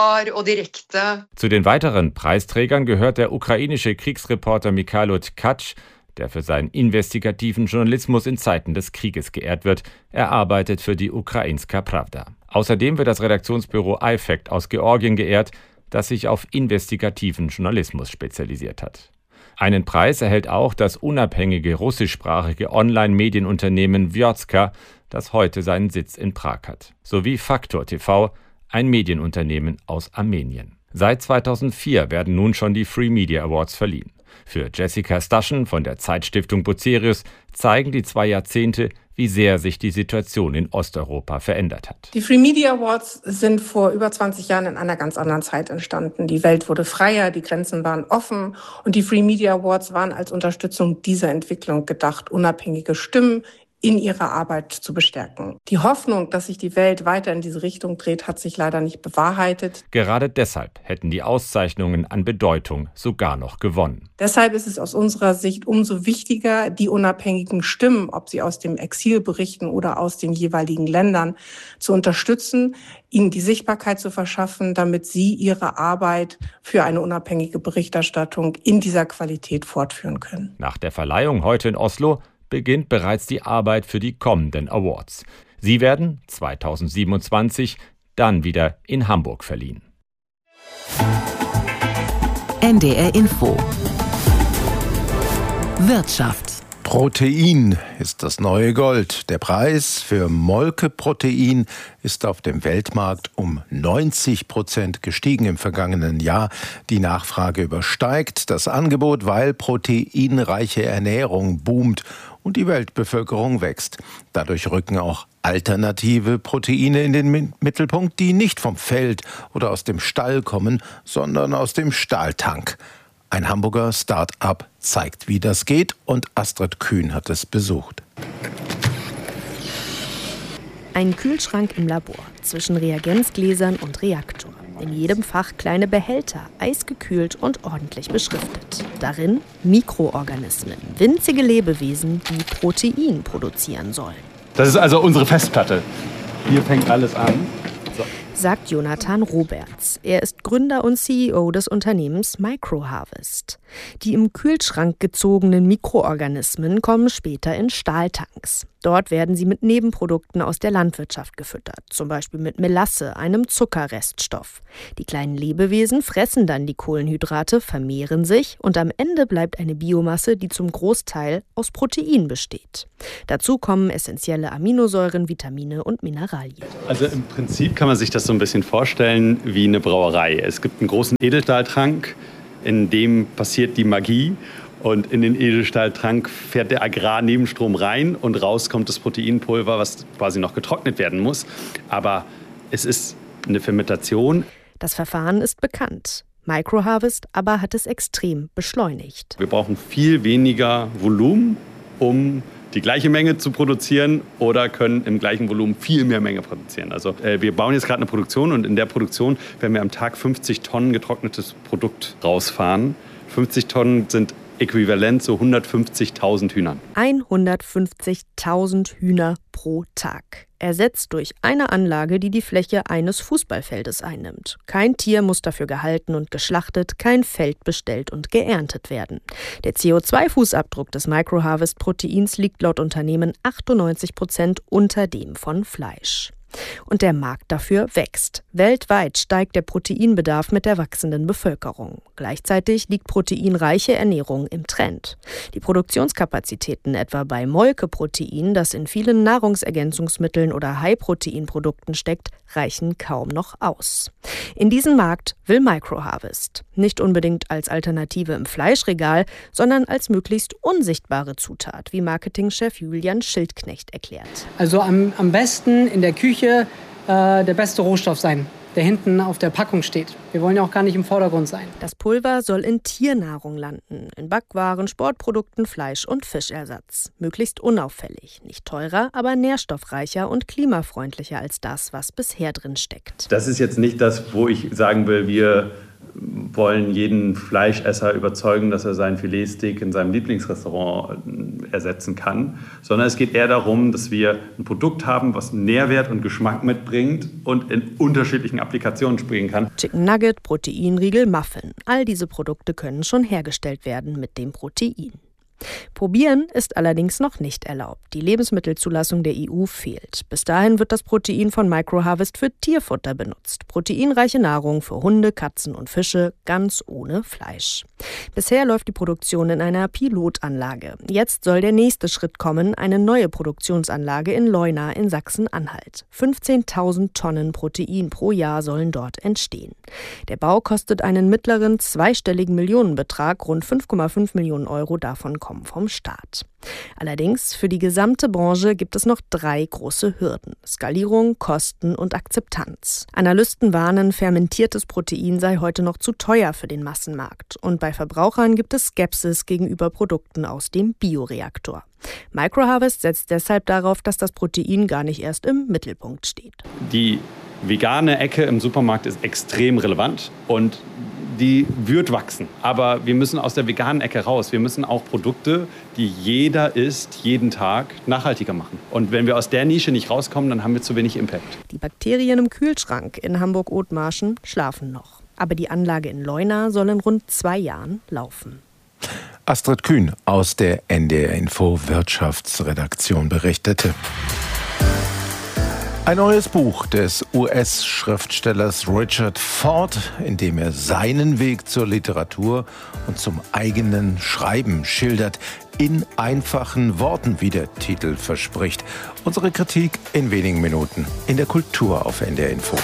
Zu den weiteren Preisträgern gehört der ukrainische Kriegsreporter Mikhailo Tkach, der für seinen investigativen Journalismus in Zeiten des Krieges geehrt wird. Er arbeitet für die Ukrainska Pravda. Außerdem wird das Redaktionsbüro I F A C T aus Georgien geehrt, das sich auf investigativen Journalismus spezialisiert hat. Einen Preis erhält auch das unabhängige russischsprachige Online-Medienunternehmen Vjotska, das heute seinen Sitz in Prag hat, sowie Faktor T V, ein Medienunternehmen aus Armenien. Seit zweitausendvier werden nun schon die Free Media Awards verliehen. Für Jessica Staschen von der Zeitstiftung Bucerius zeigen die zwei Jahrzehnte, wie sehr sich die Situation in Osteuropa verändert hat. Die Free Media Awards sind vor über zwanzig Jahren in einer ganz anderen Zeit entstanden. Die Welt wurde freier, die Grenzen waren offen und die Free Media Awards waren als Unterstützung dieser Entwicklung gedacht, unabhängige Stimmen in ihrer Arbeit zu bestärken. Die Hoffnung, dass sich die Welt weiter in diese Richtung dreht, hat sich leider nicht bewahrheitet. Gerade deshalb hätten die Auszeichnungen an Bedeutung sogar noch gewonnen. Deshalb ist es aus unserer Sicht umso wichtiger, die unabhängigen Stimmen, ob sie aus dem Exil berichten oder aus den jeweiligen Ländern, zu unterstützen, ihnen die Sichtbarkeit zu verschaffen, damit sie ihre Arbeit für eine unabhängige Berichterstattung in dieser Qualität fortführen können. Nach der Verleihung heute in Oslo beginnt bereits die Arbeit für die kommenden Awards. Sie werden zweitausendsiebenundzwanzig dann wieder in Hamburg verliehen. N D R Info Wirtschaft. Protein ist das neue Gold. Der Preis für Molkeprotein ist auf dem Weltmarkt um neunzig Prozent gestiegen im vergangenen Jahr. Die Nachfrage übersteigt das Angebot, weil proteinreiche Ernährung boomt und die Weltbevölkerung wächst. Dadurch rücken auch alternative Proteine in den Mittelpunkt, die nicht vom Feld oder aus dem Stall kommen, sondern aus dem Stahltank. Ein Hamburger Start-up zeigt, wie das geht, und Astrid Kühn hat es besucht. Ein Kühlschrank im Labor zwischen Reagenzgläsern und Reaktor. In jedem Fach kleine Behälter, eisgekühlt und ordentlich beschriftet. Darin Mikroorganismen, winzige Lebewesen, die Protein produzieren sollen. Das ist also unsere Festplatte. Hier fängt alles an. So. Sagt Jonathan Roberts. Er ist Gründer und C E O des Unternehmens Microharvest. Die im Kühlschrank gezogenen Mikroorganismen kommen später in Stahltanks. Dort werden sie mit Nebenprodukten aus der Landwirtschaft gefüttert, zum Beispiel mit Melasse, einem Zuckerreststoff. Die kleinen Lebewesen fressen dann die Kohlenhydrate, vermehren sich und am Ende bleibt eine Biomasse, die zum Großteil aus Protein besteht. Dazu kommen essentielle Aminosäuren, Vitamine und Mineralien. Also im Prinzip kann man sich das so ein bisschen vorstellen wie eine Brauerei. Es gibt einen großen Edelstahltrank, in dem passiert die Magie. Und in den Edelstahltrank fährt der Agrarnebenstrom rein und raus kommt das Proteinpulver, was quasi noch getrocknet werden muss. Aber es ist eine Fermentation. Das Verfahren ist bekannt. Microharvest aber hat es extrem beschleunigt. Wir brauchen viel weniger Volumen, um die gleiche Menge zu produzieren, oder können im gleichen Volumen viel mehr Menge produzieren. Also äh, wir bauen jetzt gerade eine Produktion, und in der Produktion werden wir am Tag fünfzig Tonnen getrocknetes Produkt rausfahren. fünfzig Tonnen sind äquivalent zu hundertfünfzigtausend Hühnern. hundertfünfzigtausend Hühner pro Tag. Ersetzt durch eine Anlage, die die Fläche eines Fußballfeldes einnimmt. Kein Tier muss dafür gehalten und geschlachtet, kein Feld bestellt und geerntet werden. Der C O zwei Fußabdruck des Microharvest-Proteins liegt laut Unternehmen achtundneunzig Prozent unter dem von Fleisch. Und der Markt dafür wächst. Weltweit steigt der Proteinbedarf mit der wachsenden Bevölkerung. Gleichzeitig liegt proteinreiche Ernährung im Trend. Die Produktionskapazitäten etwa bei Molkeprotein, das in vielen Nahrungsergänzungsmitteln oder High-Protein-Produkten steckt, reichen kaum noch aus. In diesen Markt will Microharvest. Nicht unbedingt als Alternative im Fleischregal, sondern als möglichst unsichtbare Zutat, wie Marketingchef Julian Schildknecht erklärt. Also am, am besten in der Küche äh, der beste Rohstoff sein, der hinten auf der Packung steht. Wir wollen ja auch gar nicht im Vordergrund sein. Das Pulver soll in Tiernahrung landen, in Backwaren, Sportprodukten, Fleisch- und Fischersatz. Möglichst unauffällig, nicht teurer, aber nährstoffreicher und klimafreundlicher als das, was bisher drin steckt. Das ist jetzt nicht das, wo ich sagen will, wir wollen jeden Fleischesser überzeugen, dass er seinen Filetsteak in seinem Lieblingsrestaurant ersetzen kann, sondern es geht eher darum, dass wir ein Produkt haben, was Nährwert und Geschmack mitbringt und in unterschiedlichen Applikationen springen kann. Chicken Nugget, Proteinriegel, Muffin. All diese Produkte können schon hergestellt werden mit dem Protein. Probieren ist allerdings noch nicht erlaubt. Die Lebensmittelzulassung der E U fehlt. Bis dahin wird das Protein von Microharvest für Tierfutter benutzt. Proteinreiche Nahrung für Hunde, Katzen und Fische, ganz ohne Fleisch. Bisher läuft die Produktion in einer Pilotanlage. Jetzt soll der nächste Schritt kommen, eine neue Produktionsanlage in Leuna in Sachsen-Anhalt. fünfzehntausend Tonnen Protein pro Jahr sollen dort entstehen. Der Bau kostet einen mittleren zweistelligen Millionenbetrag, rund fünf Komma fünf Millionen Euro davon kommen vom Staat. Allerdings, für die gesamte Branche gibt es noch drei große Hürden: Skalierung, Kosten und Akzeptanz. Analysten warnen, fermentiertes Protein sei heute noch zu teuer für den Massenmarkt. Und bei Verbrauchern gibt es Skepsis gegenüber Produkten aus dem Bioreaktor. Microharvest setzt deshalb darauf, dass das Protein gar nicht erst im Mittelpunkt steht. Die vegane Ecke im Supermarkt ist extrem relevant und die wird wachsen. Aber wir müssen aus der veganen Ecke raus. Wir müssen auch Produkte, die jeder isst, jeden Tag, nachhaltiger machen. Und wenn wir aus der Nische nicht rauskommen, dann haben wir zu wenig Impact. Die Bakterien im Kühlschrank in Hamburg-Othmarschen schlafen noch. Aber die Anlage in Leuna soll in rund zwei Jahren laufen. Astrid Kühn aus der N D R Info Wirtschaftsredaktion berichtete. Ein neues Buch des U S-Schriftstellers Richard Ford, in dem er seinen Weg zur Literatur und zum eigenen Schreiben schildert. in einfachen Worten, wie der Titel verspricht. Unsere Kritik in wenigen Minuten in der Kultur auf N D R Info.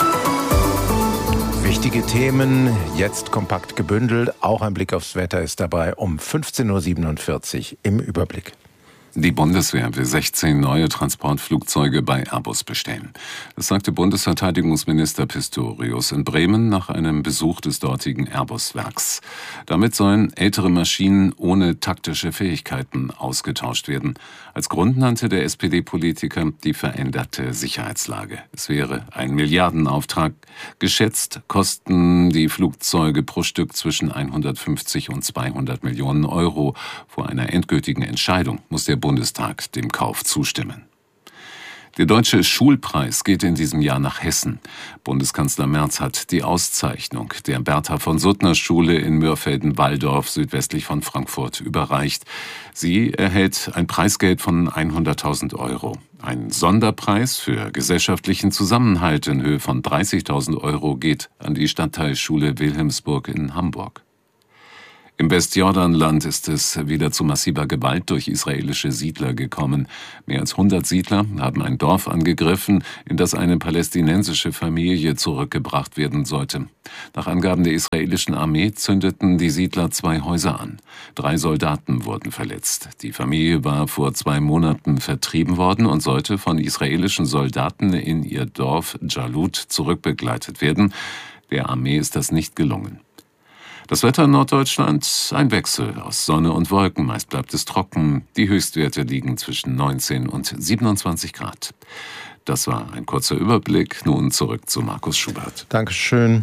Wichtige Themen, jetzt kompakt gebündelt. Auch ein Blick aufs Wetter ist dabei um fünfzehn Uhr siebenundvierzig im Überblick. Die Bundeswehr will sechzehn neue Transportflugzeuge bei Airbus bestellen. Das sagte Bundesverteidigungsminister Pistorius in Bremen nach einem Besuch des dortigen Airbus-Werks. Damit sollen ältere Maschinen ohne taktische Fähigkeiten ausgetauscht werden. Als Grund nannte der S P D-Politiker die veränderte Sicherheitslage. Es wäre ein Milliardenauftrag. Geschätzt kosten die Flugzeuge pro Stück zwischen hundertfünfzig und zweihundert Millionen Euro. Vor einer endgültigen Entscheidung muss der Bundestag dem Kauf zustimmen. Der Deutsche Schulpreis geht in diesem Jahr nach Hessen. Bundeskanzler Merz hat die Auszeichnung der Bertha-von-Suttner-Schule in Mörfelden-Walldorf südwestlich von Frankfurt überreicht. Sie erhält ein Preisgeld von hunderttausend Euro. Ein Sonderpreis für gesellschaftlichen Zusammenhalt in Höhe von dreißigtausend Euro geht an die Stadtteilschule Wilhelmsburg in Hamburg. Im Westjordanland ist es wieder zu massiver Gewalt durch israelische Siedler gekommen. Mehr als hundert Siedler haben ein Dorf angegriffen, in das eine palästinensische Familie zurückgebracht werden sollte. Nach Angaben der israelischen Armee zündeten die Siedler zwei Häuser an. Drei Soldaten wurden verletzt. Die Familie war vor zwei Monaten vertrieben worden und sollte von israelischen Soldaten in ihr Dorf Jalut zurückbegleitet werden. Der Armee ist das nicht gelungen. Das Wetter in Norddeutschland, ein Wechsel aus Sonne und Wolken. Meist bleibt es trocken. Die Höchstwerte liegen zwischen neunzehn und siebenundzwanzig Grad. Das war ein kurzer Überblick. Nun zurück zu Markus Schubert. Dankeschön.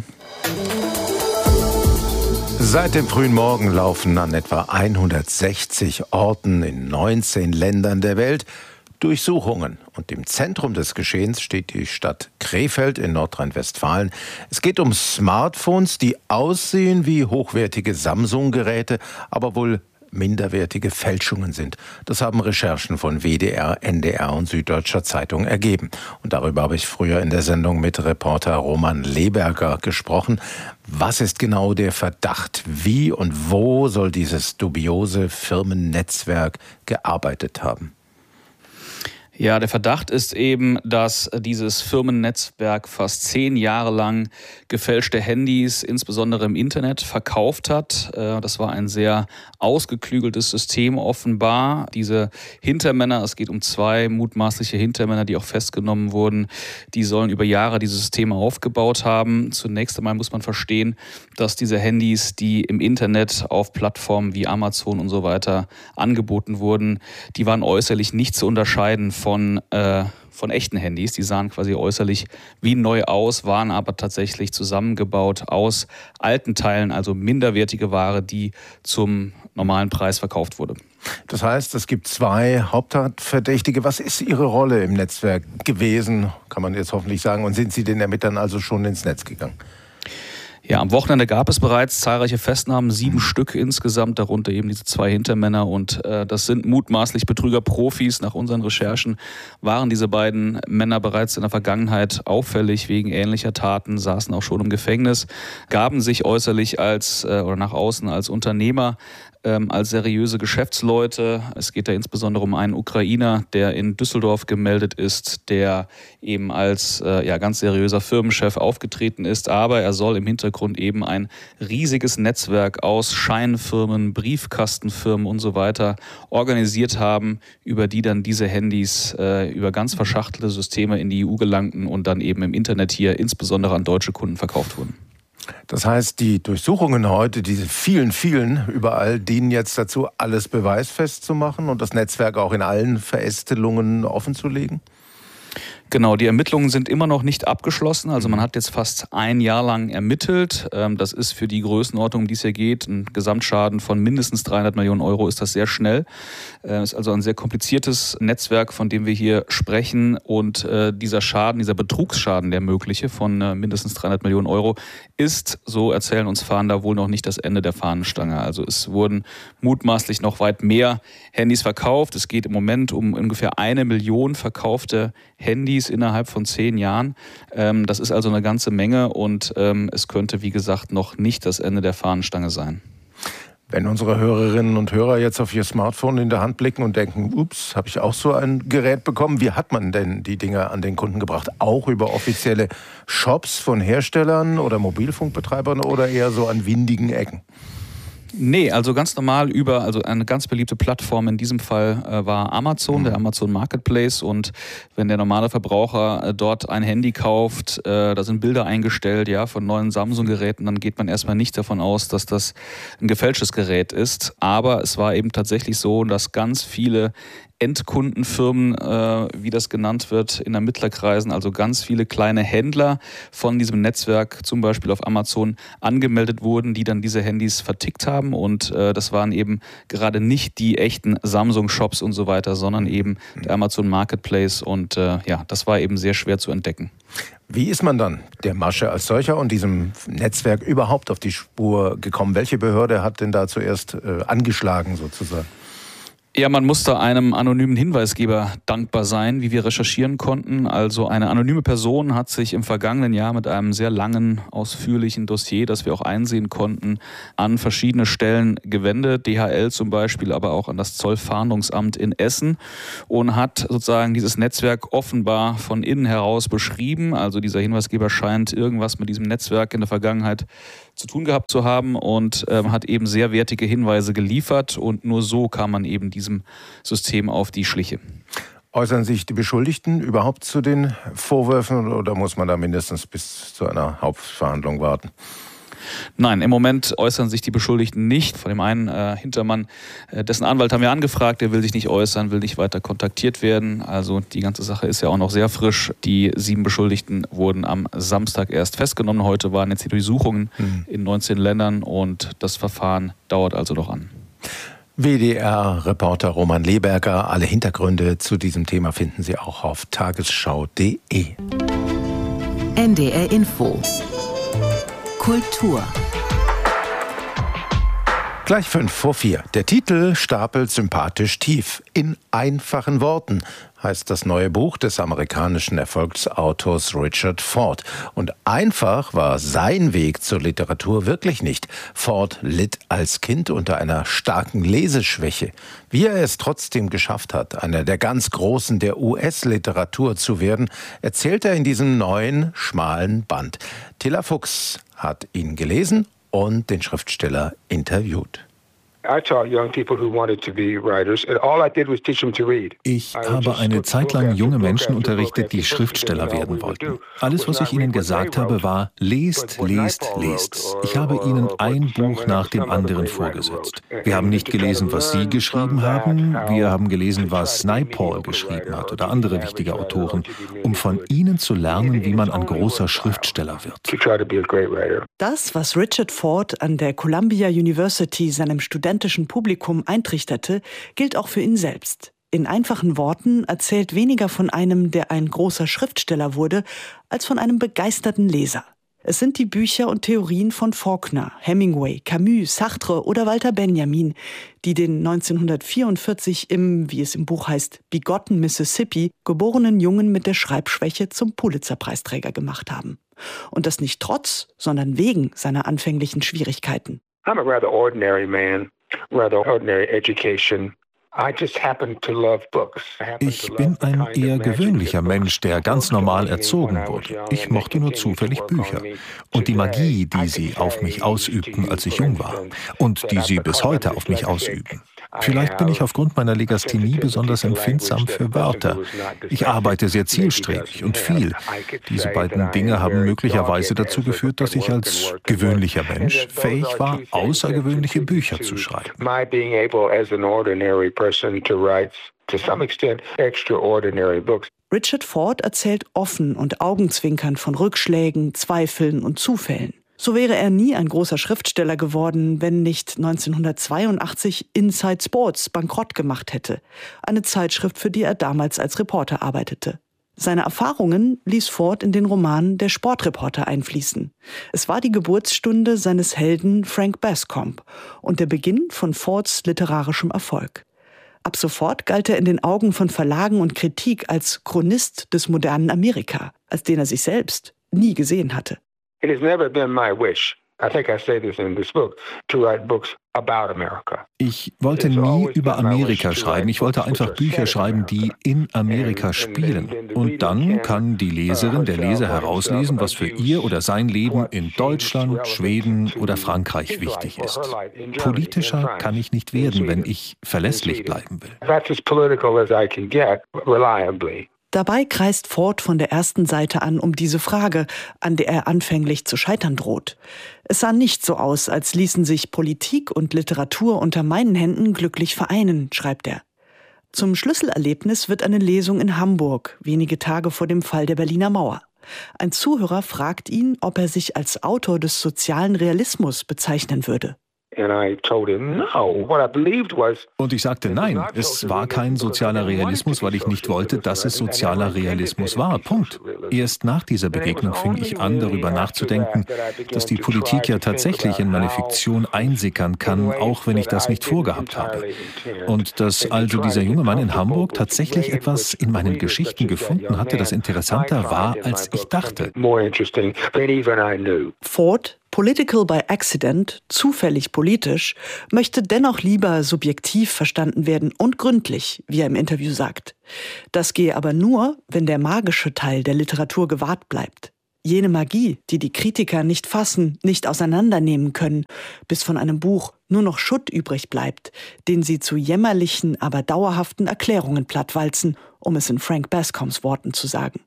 Seit dem frühen Morgen laufen an etwa hundertsechzig Orten in neunzehn Ländern der Welt Durchsuchungen. Und im Zentrum des Geschehens steht die Stadt Krefeld in Nordrhein-Westfalen. Es geht um Smartphones, die aussehen wie hochwertige Samsung-Geräte, aber wohl minderwertige Fälschungen sind. Das haben Recherchen von W D R, N D R und Süddeutscher Zeitung ergeben. Und darüber habe ich früher in der Sendung mit Reporter Roman Leberger gesprochen. Was ist genau der Verdacht? Wie und wo soll dieses dubiose Firmennetzwerk gearbeitet haben? Ja, der Verdacht ist eben, dass dieses Firmennetzwerk fast zehn Jahre lang gefälschte Handys, insbesondere im Internet, verkauft hat. Das war ein sehr ausgeklügeltes System offenbar. Diese Hintermänner, es geht um zwei mutmaßliche Hintermänner, die auch festgenommen wurden, die sollen über Jahre diese Systeme aufgebaut haben. Zunächst einmal muss man verstehen, dass diese Handys, die im Internet auf Plattformen wie Amazon und so weiter angeboten wurden, die waren äußerlich nicht zu unterscheiden von Von, äh, von echten Handys. Die sahen quasi äußerlich wie neu aus, waren aber tatsächlich zusammengebaut aus alten Teilen, also minderwertige Ware, die zum normalen Preis verkauft wurde. Das heißt, es gibt zwei Hauptverdächtige. Was ist Ihre Rolle im Netzwerk gewesen, kann man jetzt hoffentlich sagen, und sind Sie den Ermittlern also schon ins Netz gegangen? Ja, am Wochenende gab es bereits zahlreiche Festnahmen, sieben Stück insgesamt, darunter eben diese zwei Hintermänner. Und äh, das sind mutmaßlich Betrüger-Profis. Nach unseren Recherchen waren diese beiden Männer bereits in der Vergangenheit auffällig wegen ähnlicher Taten, saßen auch schon im Gefängnis, gaben sich äußerlich als äh, oder nach außen als Unternehmer, ähm, als seriöse Geschäftsleute. Es geht da insbesondere um einen Ukrainer, der in Düsseldorf gemeldet ist, der eben als äh, ja, ganz seriöser Firmenchef aufgetreten ist. Aber er soll im Hintergrund eben ein riesiges Netzwerk aus Scheinfirmen, Briefkastenfirmen und so weiter organisiert haben, über die dann diese Handys äh, über ganz verschachtelte Systeme in die E U gelangten und dann eben im Internet hier insbesondere an deutsche Kunden verkauft wurden. Das heißt, die Durchsuchungen heute, diese vielen, vielen überall, dienen jetzt dazu, alles beweisfest zu machen und das Netzwerk auch in allen Verästelungen offenzulegen? Genau, die Ermittlungen sind immer noch nicht abgeschlossen. Also man hat jetzt fast ein Jahr lang ermittelt. Das ist für die Größenordnung, um die es hier geht, ein Gesamtschaden von mindestens dreihundert Millionen Euro, ist das sehr schnell. Es ist also ein sehr kompliziertes Netzwerk, von dem wir hier sprechen. Und dieser Schaden, dieser Betrugsschaden, der mögliche von mindestens dreihundert Millionen Euro, ist, so erzählen uns Fahnder, wohl noch nicht das Ende der Fahnenstange. Also es wurden mutmaßlich noch weit mehr Handys verkauft. Es geht im Moment um ungefähr eine Million verkaufte Handys innerhalb von zehn Jahren. Das ist also eine ganze Menge und es könnte, wie gesagt, noch nicht das Ende der Fahnenstange sein. Wenn unsere Hörerinnen und Hörer jetzt auf ihr Smartphone in der Hand blicken und denken, ups, habe ich auch so ein Gerät bekommen, wie hat man denn die Dinger an den Kunden gebracht? Auch über offizielle Shops von Herstellern oder Mobilfunkbetreibern oder eher so an windigen Ecken? Nee, also ganz normal über, also eine ganz beliebte Plattform in diesem Fall äh, war Amazon, mhm. der Amazon Marketplace, und wenn der normale Verbraucher äh, dort ein Handy kauft, äh, da sind Bilder eingestellt, ja, von neuen Samsung-Geräten, dann geht man erstmal nicht davon aus, dass das ein gefälschtes Gerät ist, aber es war eben tatsächlich so, dass ganz viele Endkundenfirmen, äh, wie das genannt wird, in Ermittlerkreisen, also ganz viele kleine Händler von diesem Netzwerk, zum Beispiel auf Amazon, angemeldet wurden, die dann diese Handys vertickt haben. Und äh, das waren eben gerade nicht die echten Samsung-Shops und so weiter, sondern eben der Amazon Marketplace. Und äh, ja, das war eben sehr schwer zu entdecken. Wie ist man dann der Masche als solcher und diesem Netzwerk überhaupt auf die Spur gekommen? Welche Behörde hat denn da zuerst äh, angeschlagen sozusagen? Ja, man musste einem anonymen Hinweisgeber dankbar sein, wie wir recherchieren konnten. Also eine anonyme Person hat sich im vergangenen Jahr mit einem sehr langen, ausführlichen Dossier, das wir auch einsehen konnten, an verschiedene Stellen gewendet. D H L zum Beispiel, aber auch an das Zollfahndungsamt in Essen, und hat sozusagen dieses Netzwerk offenbar von innen heraus beschrieben. Also dieser Hinweisgeber scheint irgendwas mit diesem Netzwerk in der Vergangenheit zu tun gehabt zu haben und ähm, hat eben sehr wertige Hinweise geliefert, und nur so kam man eben diesem System auf die Schliche. Äußern sich die Beschuldigten überhaupt zu den Vorwürfen oder muss man da mindestens bis zu einer Hauptverhandlung warten? Nein, im Moment äußern sich die Beschuldigten nicht. Von dem einen äh, Hintermann, äh, dessen Anwalt haben wir angefragt, der will sich nicht äußern, will nicht weiter kontaktiert werden. Also die ganze Sache ist ja auch noch sehr frisch. Die sieben Beschuldigten wurden am Samstag erst festgenommen. Heute waren jetzt die Durchsuchungen mhm. in neunzehn Ländern und das Verfahren dauert also noch an. W D R-Reporter Roman Leberger. Alle Hintergründe zu diesem Thema finden Sie auch auf tagesschau punkt de. N D R Info Kultur. Gleich fünf vor vier. Der Titel stapelt sympathisch tief. In einfachen Worten heißt das neue Buch des amerikanischen Erfolgsautors Richard Ford. Und einfach war sein Weg zur Literatur wirklich nicht. Ford litt als Kind unter einer starken Leseschwäche. Wie er es trotzdem geschafft hat, einer der ganz Großen der U S-Literatur zu werden, erzählt er in diesem neuen, schmalen Band. Tilla Fuchs hat ihn gelesen und den Schriftsteller interviewt. Ich habe eine Zeit lang junge Menschen unterrichtet, die Schriftsteller werden wollten. Alles, was ich ihnen gesagt habe, war, lest, lest, lest. Ich habe ihnen ein Buch nach dem anderen vorgesetzt. Wir haben nicht gelesen, was sie geschrieben haben. Wir haben gelesen, was Naipaul geschrieben hat oder andere wichtige Autoren, um von ihnen zu lernen, wie man ein großer Schriftsteller wird. Das, was Richard Ford an der Columbia University seinem Studenten Publikum eintrichterte, gilt auch für ihn selbst. In einfachen Worten erzählt weniger von einem, der ein großer Schriftsteller wurde, als von einem begeisterten Leser. Es sind die Bücher und Theorien von Faulkner, Hemingway, Camus, Sartre oder Walter Benjamin, die den neunzehnhundertvierundvierzig im, wie es im Buch heißt, Bigotten, Mississippi, geborenen Jungen mit der Schreibschwäche zum Pulitzer-Preisträger gemacht haben. Und das nicht trotz, sondern wegen seiner anfänglichen Schwierigkeiten. I'm a rather ordinary man. Rather ordinary education. Ich bin ein eher gewöhnlicher Mensch, der ganz normal erzogen wurde. Ich mochte nur zufällig Bücher. Und die Magie, die sie auf mich ausübten, als ich jung war. Und die sie bis heute auf mich ausüben. Vielleicht bin ich aufgrund meiner Legasthenie besonders empfindsam für Wörter. Ich arbeite sehr zielstrebig und viel. Diese beiden Dinge haben möglicherweise dazu geführt, dass ich als gewöhnlicher Mensch fähig war, außergewöhnliche Bücher zu schreiben. Richard Ford erzählt offen und augenzwinkernd von Rückschlägen, Zweifeln und Zufällen. So wäre er nie ein großer Schriftsteller geworden, wenn nicht neunzehnhundertzweiundachtzig Inside Sports bankrott gemacht hätte, eine Zeitschrift, für die er damals als Reporter arbeitete. Seine Erfahrungen ließ Ford in den Roman Der Sportreporter einfließen. Es war die Geburtsstunde seines Helden Frank Bascomb und der Beginn von Fords literarischem Erfolg. Ab sofort galt er in den Augen von Verlagen und Kritik als Chronist des modernen Amerika, als den er sich selbst nie gesehen hatte. Ich wollte nie über Amerika schreiben. Ich wollte einfach Bücher schreiben, die in Amerika spielen. Und dann kann die Leserin, der Leser herauslesen, was für ihr oder sein Leben in Deutschland, Schweden oder Frankreich wichtig ist. Politischer kann ich nicht werden, wenn ich verlässlich bleiben will. Dabei kreist Ford von der ersten Seite an um diese Frage, an der er anfänglich zu scheitern droht. Es sah nicht so aus, als ließen sich Politik und Literatur unter meinen Händen glücklich vereinen, schreibt er. Zum Schlüsselerlebnis wird eine Lesung in Hamburg, wenige Tage vor dem Fall der Berliner Mauer. Ein Zuhörer fragt ihn, ob er sich als Autor des sozialen Realismus bezeichnen würde. Und ich sagte nein, es war kein sozialer Realismus, weil ich nicht wollte, dass es sozialer Realismus war. Punkt. Erst nach dieser Begegnung fing ich an, darüber nachzudenken, dass die Politik ja tatsächlich in meine Fiktion einsickern kann, auch wenn ich das nicht vorgehabt habe. Und dass also dieser junge Mann in Hamburg tatsächlich etwas in meinen Geschichten gefunden hatte, das interessanter war, als ich dachte. Ford, Political by Accident, zufällig politisch, möchte dennoch lieber subjektiv verstanden werden und gründlich, wie er im Interview sagt. Das gehe aber nur, wenn der magische Teil der Literatur gewahrt bleibt. Jene Magie, die die Kritiker nicht fassen, nicht auseinandernehmen können, bis von einem Buch nur noch Schutt übrig bleibt, den sie zu jämmerlichen, aber dauerhaften Erklärungen plattwalzen, um es in Frank Bascoms Worten zu sagen.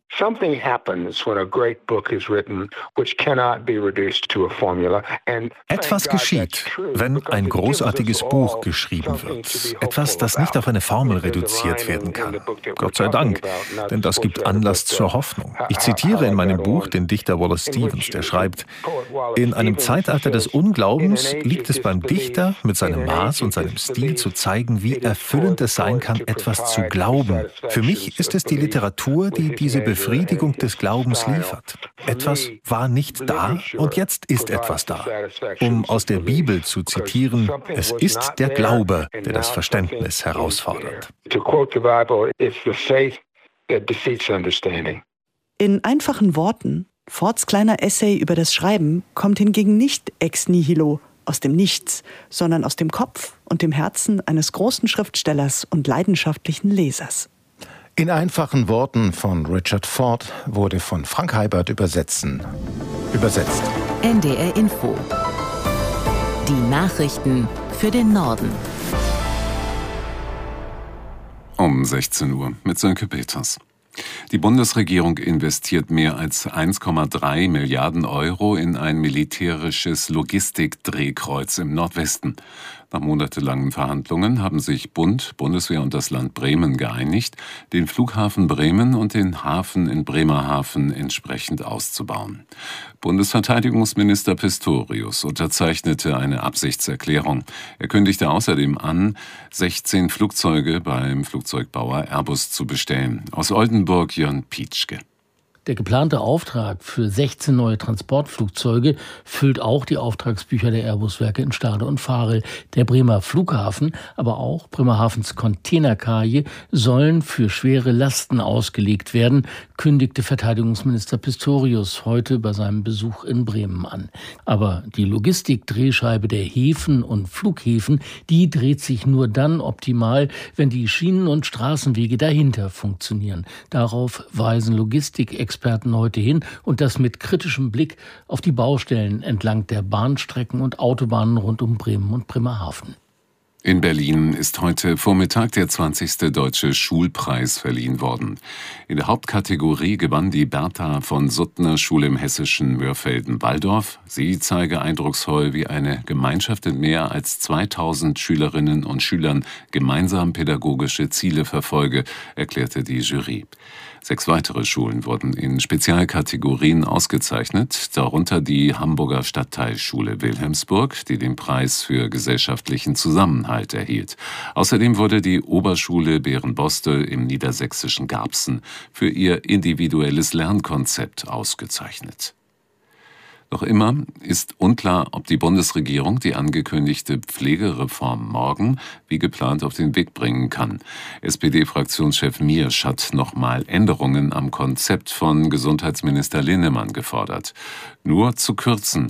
Etwas geschieht, wenn ein großartiges Buch geschrieben wird. Etwas, das nicht auf eine Formel reduziert werden kann. Gott sei Dank, denn das gibt Anlass zur Hoffnung. Ich zitiere in meinem Buch den Dichter Wallace Stevens, der schreibt: In einem Zeitalter des Unglaubens liegt es beim Dichter, mit seinem Maß und seinem Stil zu zeigen, wie erfüllend es sein kann, etwas zu glauben. Für mich ist es die Literatur, die diese Befriedigung des Glaubens liefert. Etwas war nicht da und jetzt ist etwas da. Um aus der Bibel zu zitieren, es ist der Glaube, der das Verständnis herausfordert. In einfachen Worten, Fords kleiner Essay über das Schreiben kommt hingegen nicht ex nihilo, aus dem Nichts, sondern aus dem Kopf und dem Herzen eines großen Schriftstellers und leidenschaftlichen Lesers. In einfachen Worten von Richard Ford wurde von Frank Heibert übersetzen. Übersetzt. N D R Info. Die Nachrichten für den Norden. Um sechzehn Uhr mit Sönke Peters. Die Bundesregierung investiert mehr als eins Komma drei Milliarden Euro in ein militärisches Logistikdrehkreuz im Nordwesten. Nach monatelangen Verhandlungen haben sich Bund, Bundeswehr und das Land Bremen geeinigt, den Flughafen Bremen und den Hafen in Bremerhaven entsprechend auszubauen. Bundesverteidigungsminister Pistorius unterzeichnete eine Absichtserklärung. Er kündigte außerdem an, sechzehn Flugzeuge beim Flugzeugbauer Airbus zu bestellen. Aus Oldenburg Jörn Pietschke. Der geplante Auftrag für sechzehn neue Transportflugzeuge füllt auch die Auftragsbücher der Airbus-Werke in Stade und Varel. Der Bremer Flughafen, aber auch Bremerhavens Containerkaje sollen für schwere Lasten ausgelegt werden, kündigte Verteidigungsminister Pistorius heute bei seinem Besuch in Bremen an. Aber die Logistikdrehscheibe der Häfen und Flughäfen, die dreht sich nur dann optimal, wenn die Schienen- und Straßenwege dahinter funktionieren. Darauf weisen Logistikexperten Experten heute hin und das mit kritischem Blick auf die Baustellen entlang der Bahnstrecken und Autobahnen rund um Bremen und Bremerhaven. In Berlin ist heute Vormittag der zwanzigste Deutsche Schulpreis verliehen worden. In der Hauptkategorie gewann die Bertha von Suttner Schule im hessischen Mörfelden-Walldorf. Sie zeige eindrucksvoll, wie eine Gemeinschaft in mehr als zweitausend Schülerinnen und Schülern gemeinsam pädagogische Ziele verfolge, erklärte die Jury. Sechs weitere Schulen wurden in Spezialkategorien ausgezeichnet, darunter die Hamburger Stadtteilschule Wilhelmsburg, die den Preis für gesellschaftlichen Zusammenhalt erhielt. Außerdem wurde die Oberschule Berenbostel im niedersächsischen Garbsen für ihr individuelles Lernkonzept ausgezeichnet. Noch immer ist unklar, ob die Bundesregierung die angekündigte Pflegereform morgen wie geplant auf den Weg bringen kann. S P D-Fraktionschef Miersch hat nochmal Änderungen am Konzept von Gesundheitsminister Linnemann gefordert. Nur zu kürzen,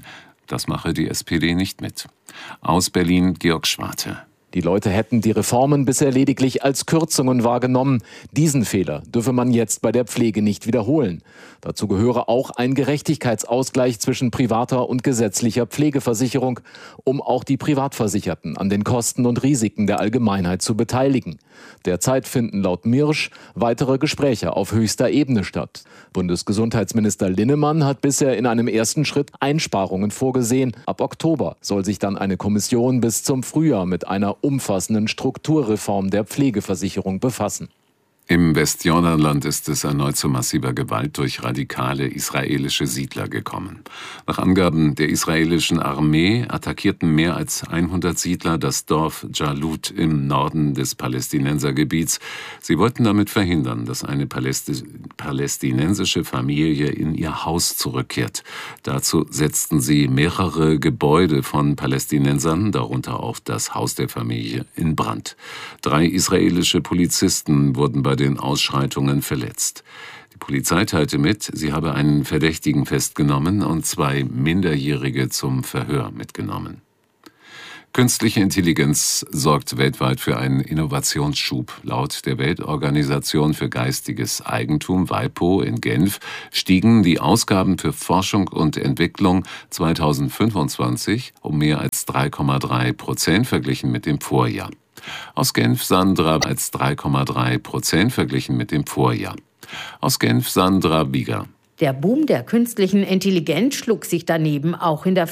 Das mache die S P D nicht mit. Aus Berlin Georg Schwarte. Die Leute hätten die Reformen bisher lediglich als Kürzungen wahrgenommen. Diesen Fehler dürfe man jetzt bei der Pflege nicht wiederholen. Dazu gehöre auch ein Gerechtigkeitsausgleich zwischen privater und gesetzlicher Pflegeversicherung, um auch die Privatversicherten an den Kosten und Risiken der Allgemeinheit zu beteiligen. Derzeit finden laut Mirsch weitere Gespräche auf höchster Ebene statt. Bundesgesundheitsminister Linnemann hat bisher in einem ersten Schritt Einsparungen vorgesehen. Ab Oktober soll sich dann eine Kommission bis zum Frühjahr mit einer umfassenden Strukturreform der Pflegeversicherung befassen. Im Westjordanland ist es erneut zu massiver Gewalt durch radikale israelische Siedler gekommen. Nach Angaben der israelischen Armee attackierten mehr als hundert Siedler das Dorf Jalut im Norden des Palästinensergebiets. Sie wollten damit verhindern, dass eine Palästi- palästinensische Familie in ihr Haus zurückkehrt. Dazu setzten sie mehrere Gebäude von Palästinensern, darunter auch das Haus der Familie, in Brand. Drei israelische Polizisten wurden bei den Ausschreitungen verletzt. Die Polizei teilte mit, sie habe einen Verdächtigen festgenommen und zwei Minderjährige zum Verhör mitgenommen. Künstliche Intelligenz sorgt weltweit für einen Innovationsschub. Laut der Weltorganisation für geistiges Eigentum, WIPO in Genf, stiegen die Ausgaben für Forschung und Entwicklung zweitausendfünfundzwanzig um mehr als drei Komma drei Prozent verglichen mit dem Vorjahr. Aus Genf Sandra als drei Komma drei Prozent verglichen mit dem Vorjahr. Aus Genf Sandra Bieger. Der Boom der künstlichen Intelligenz schlug sich daneben auch in der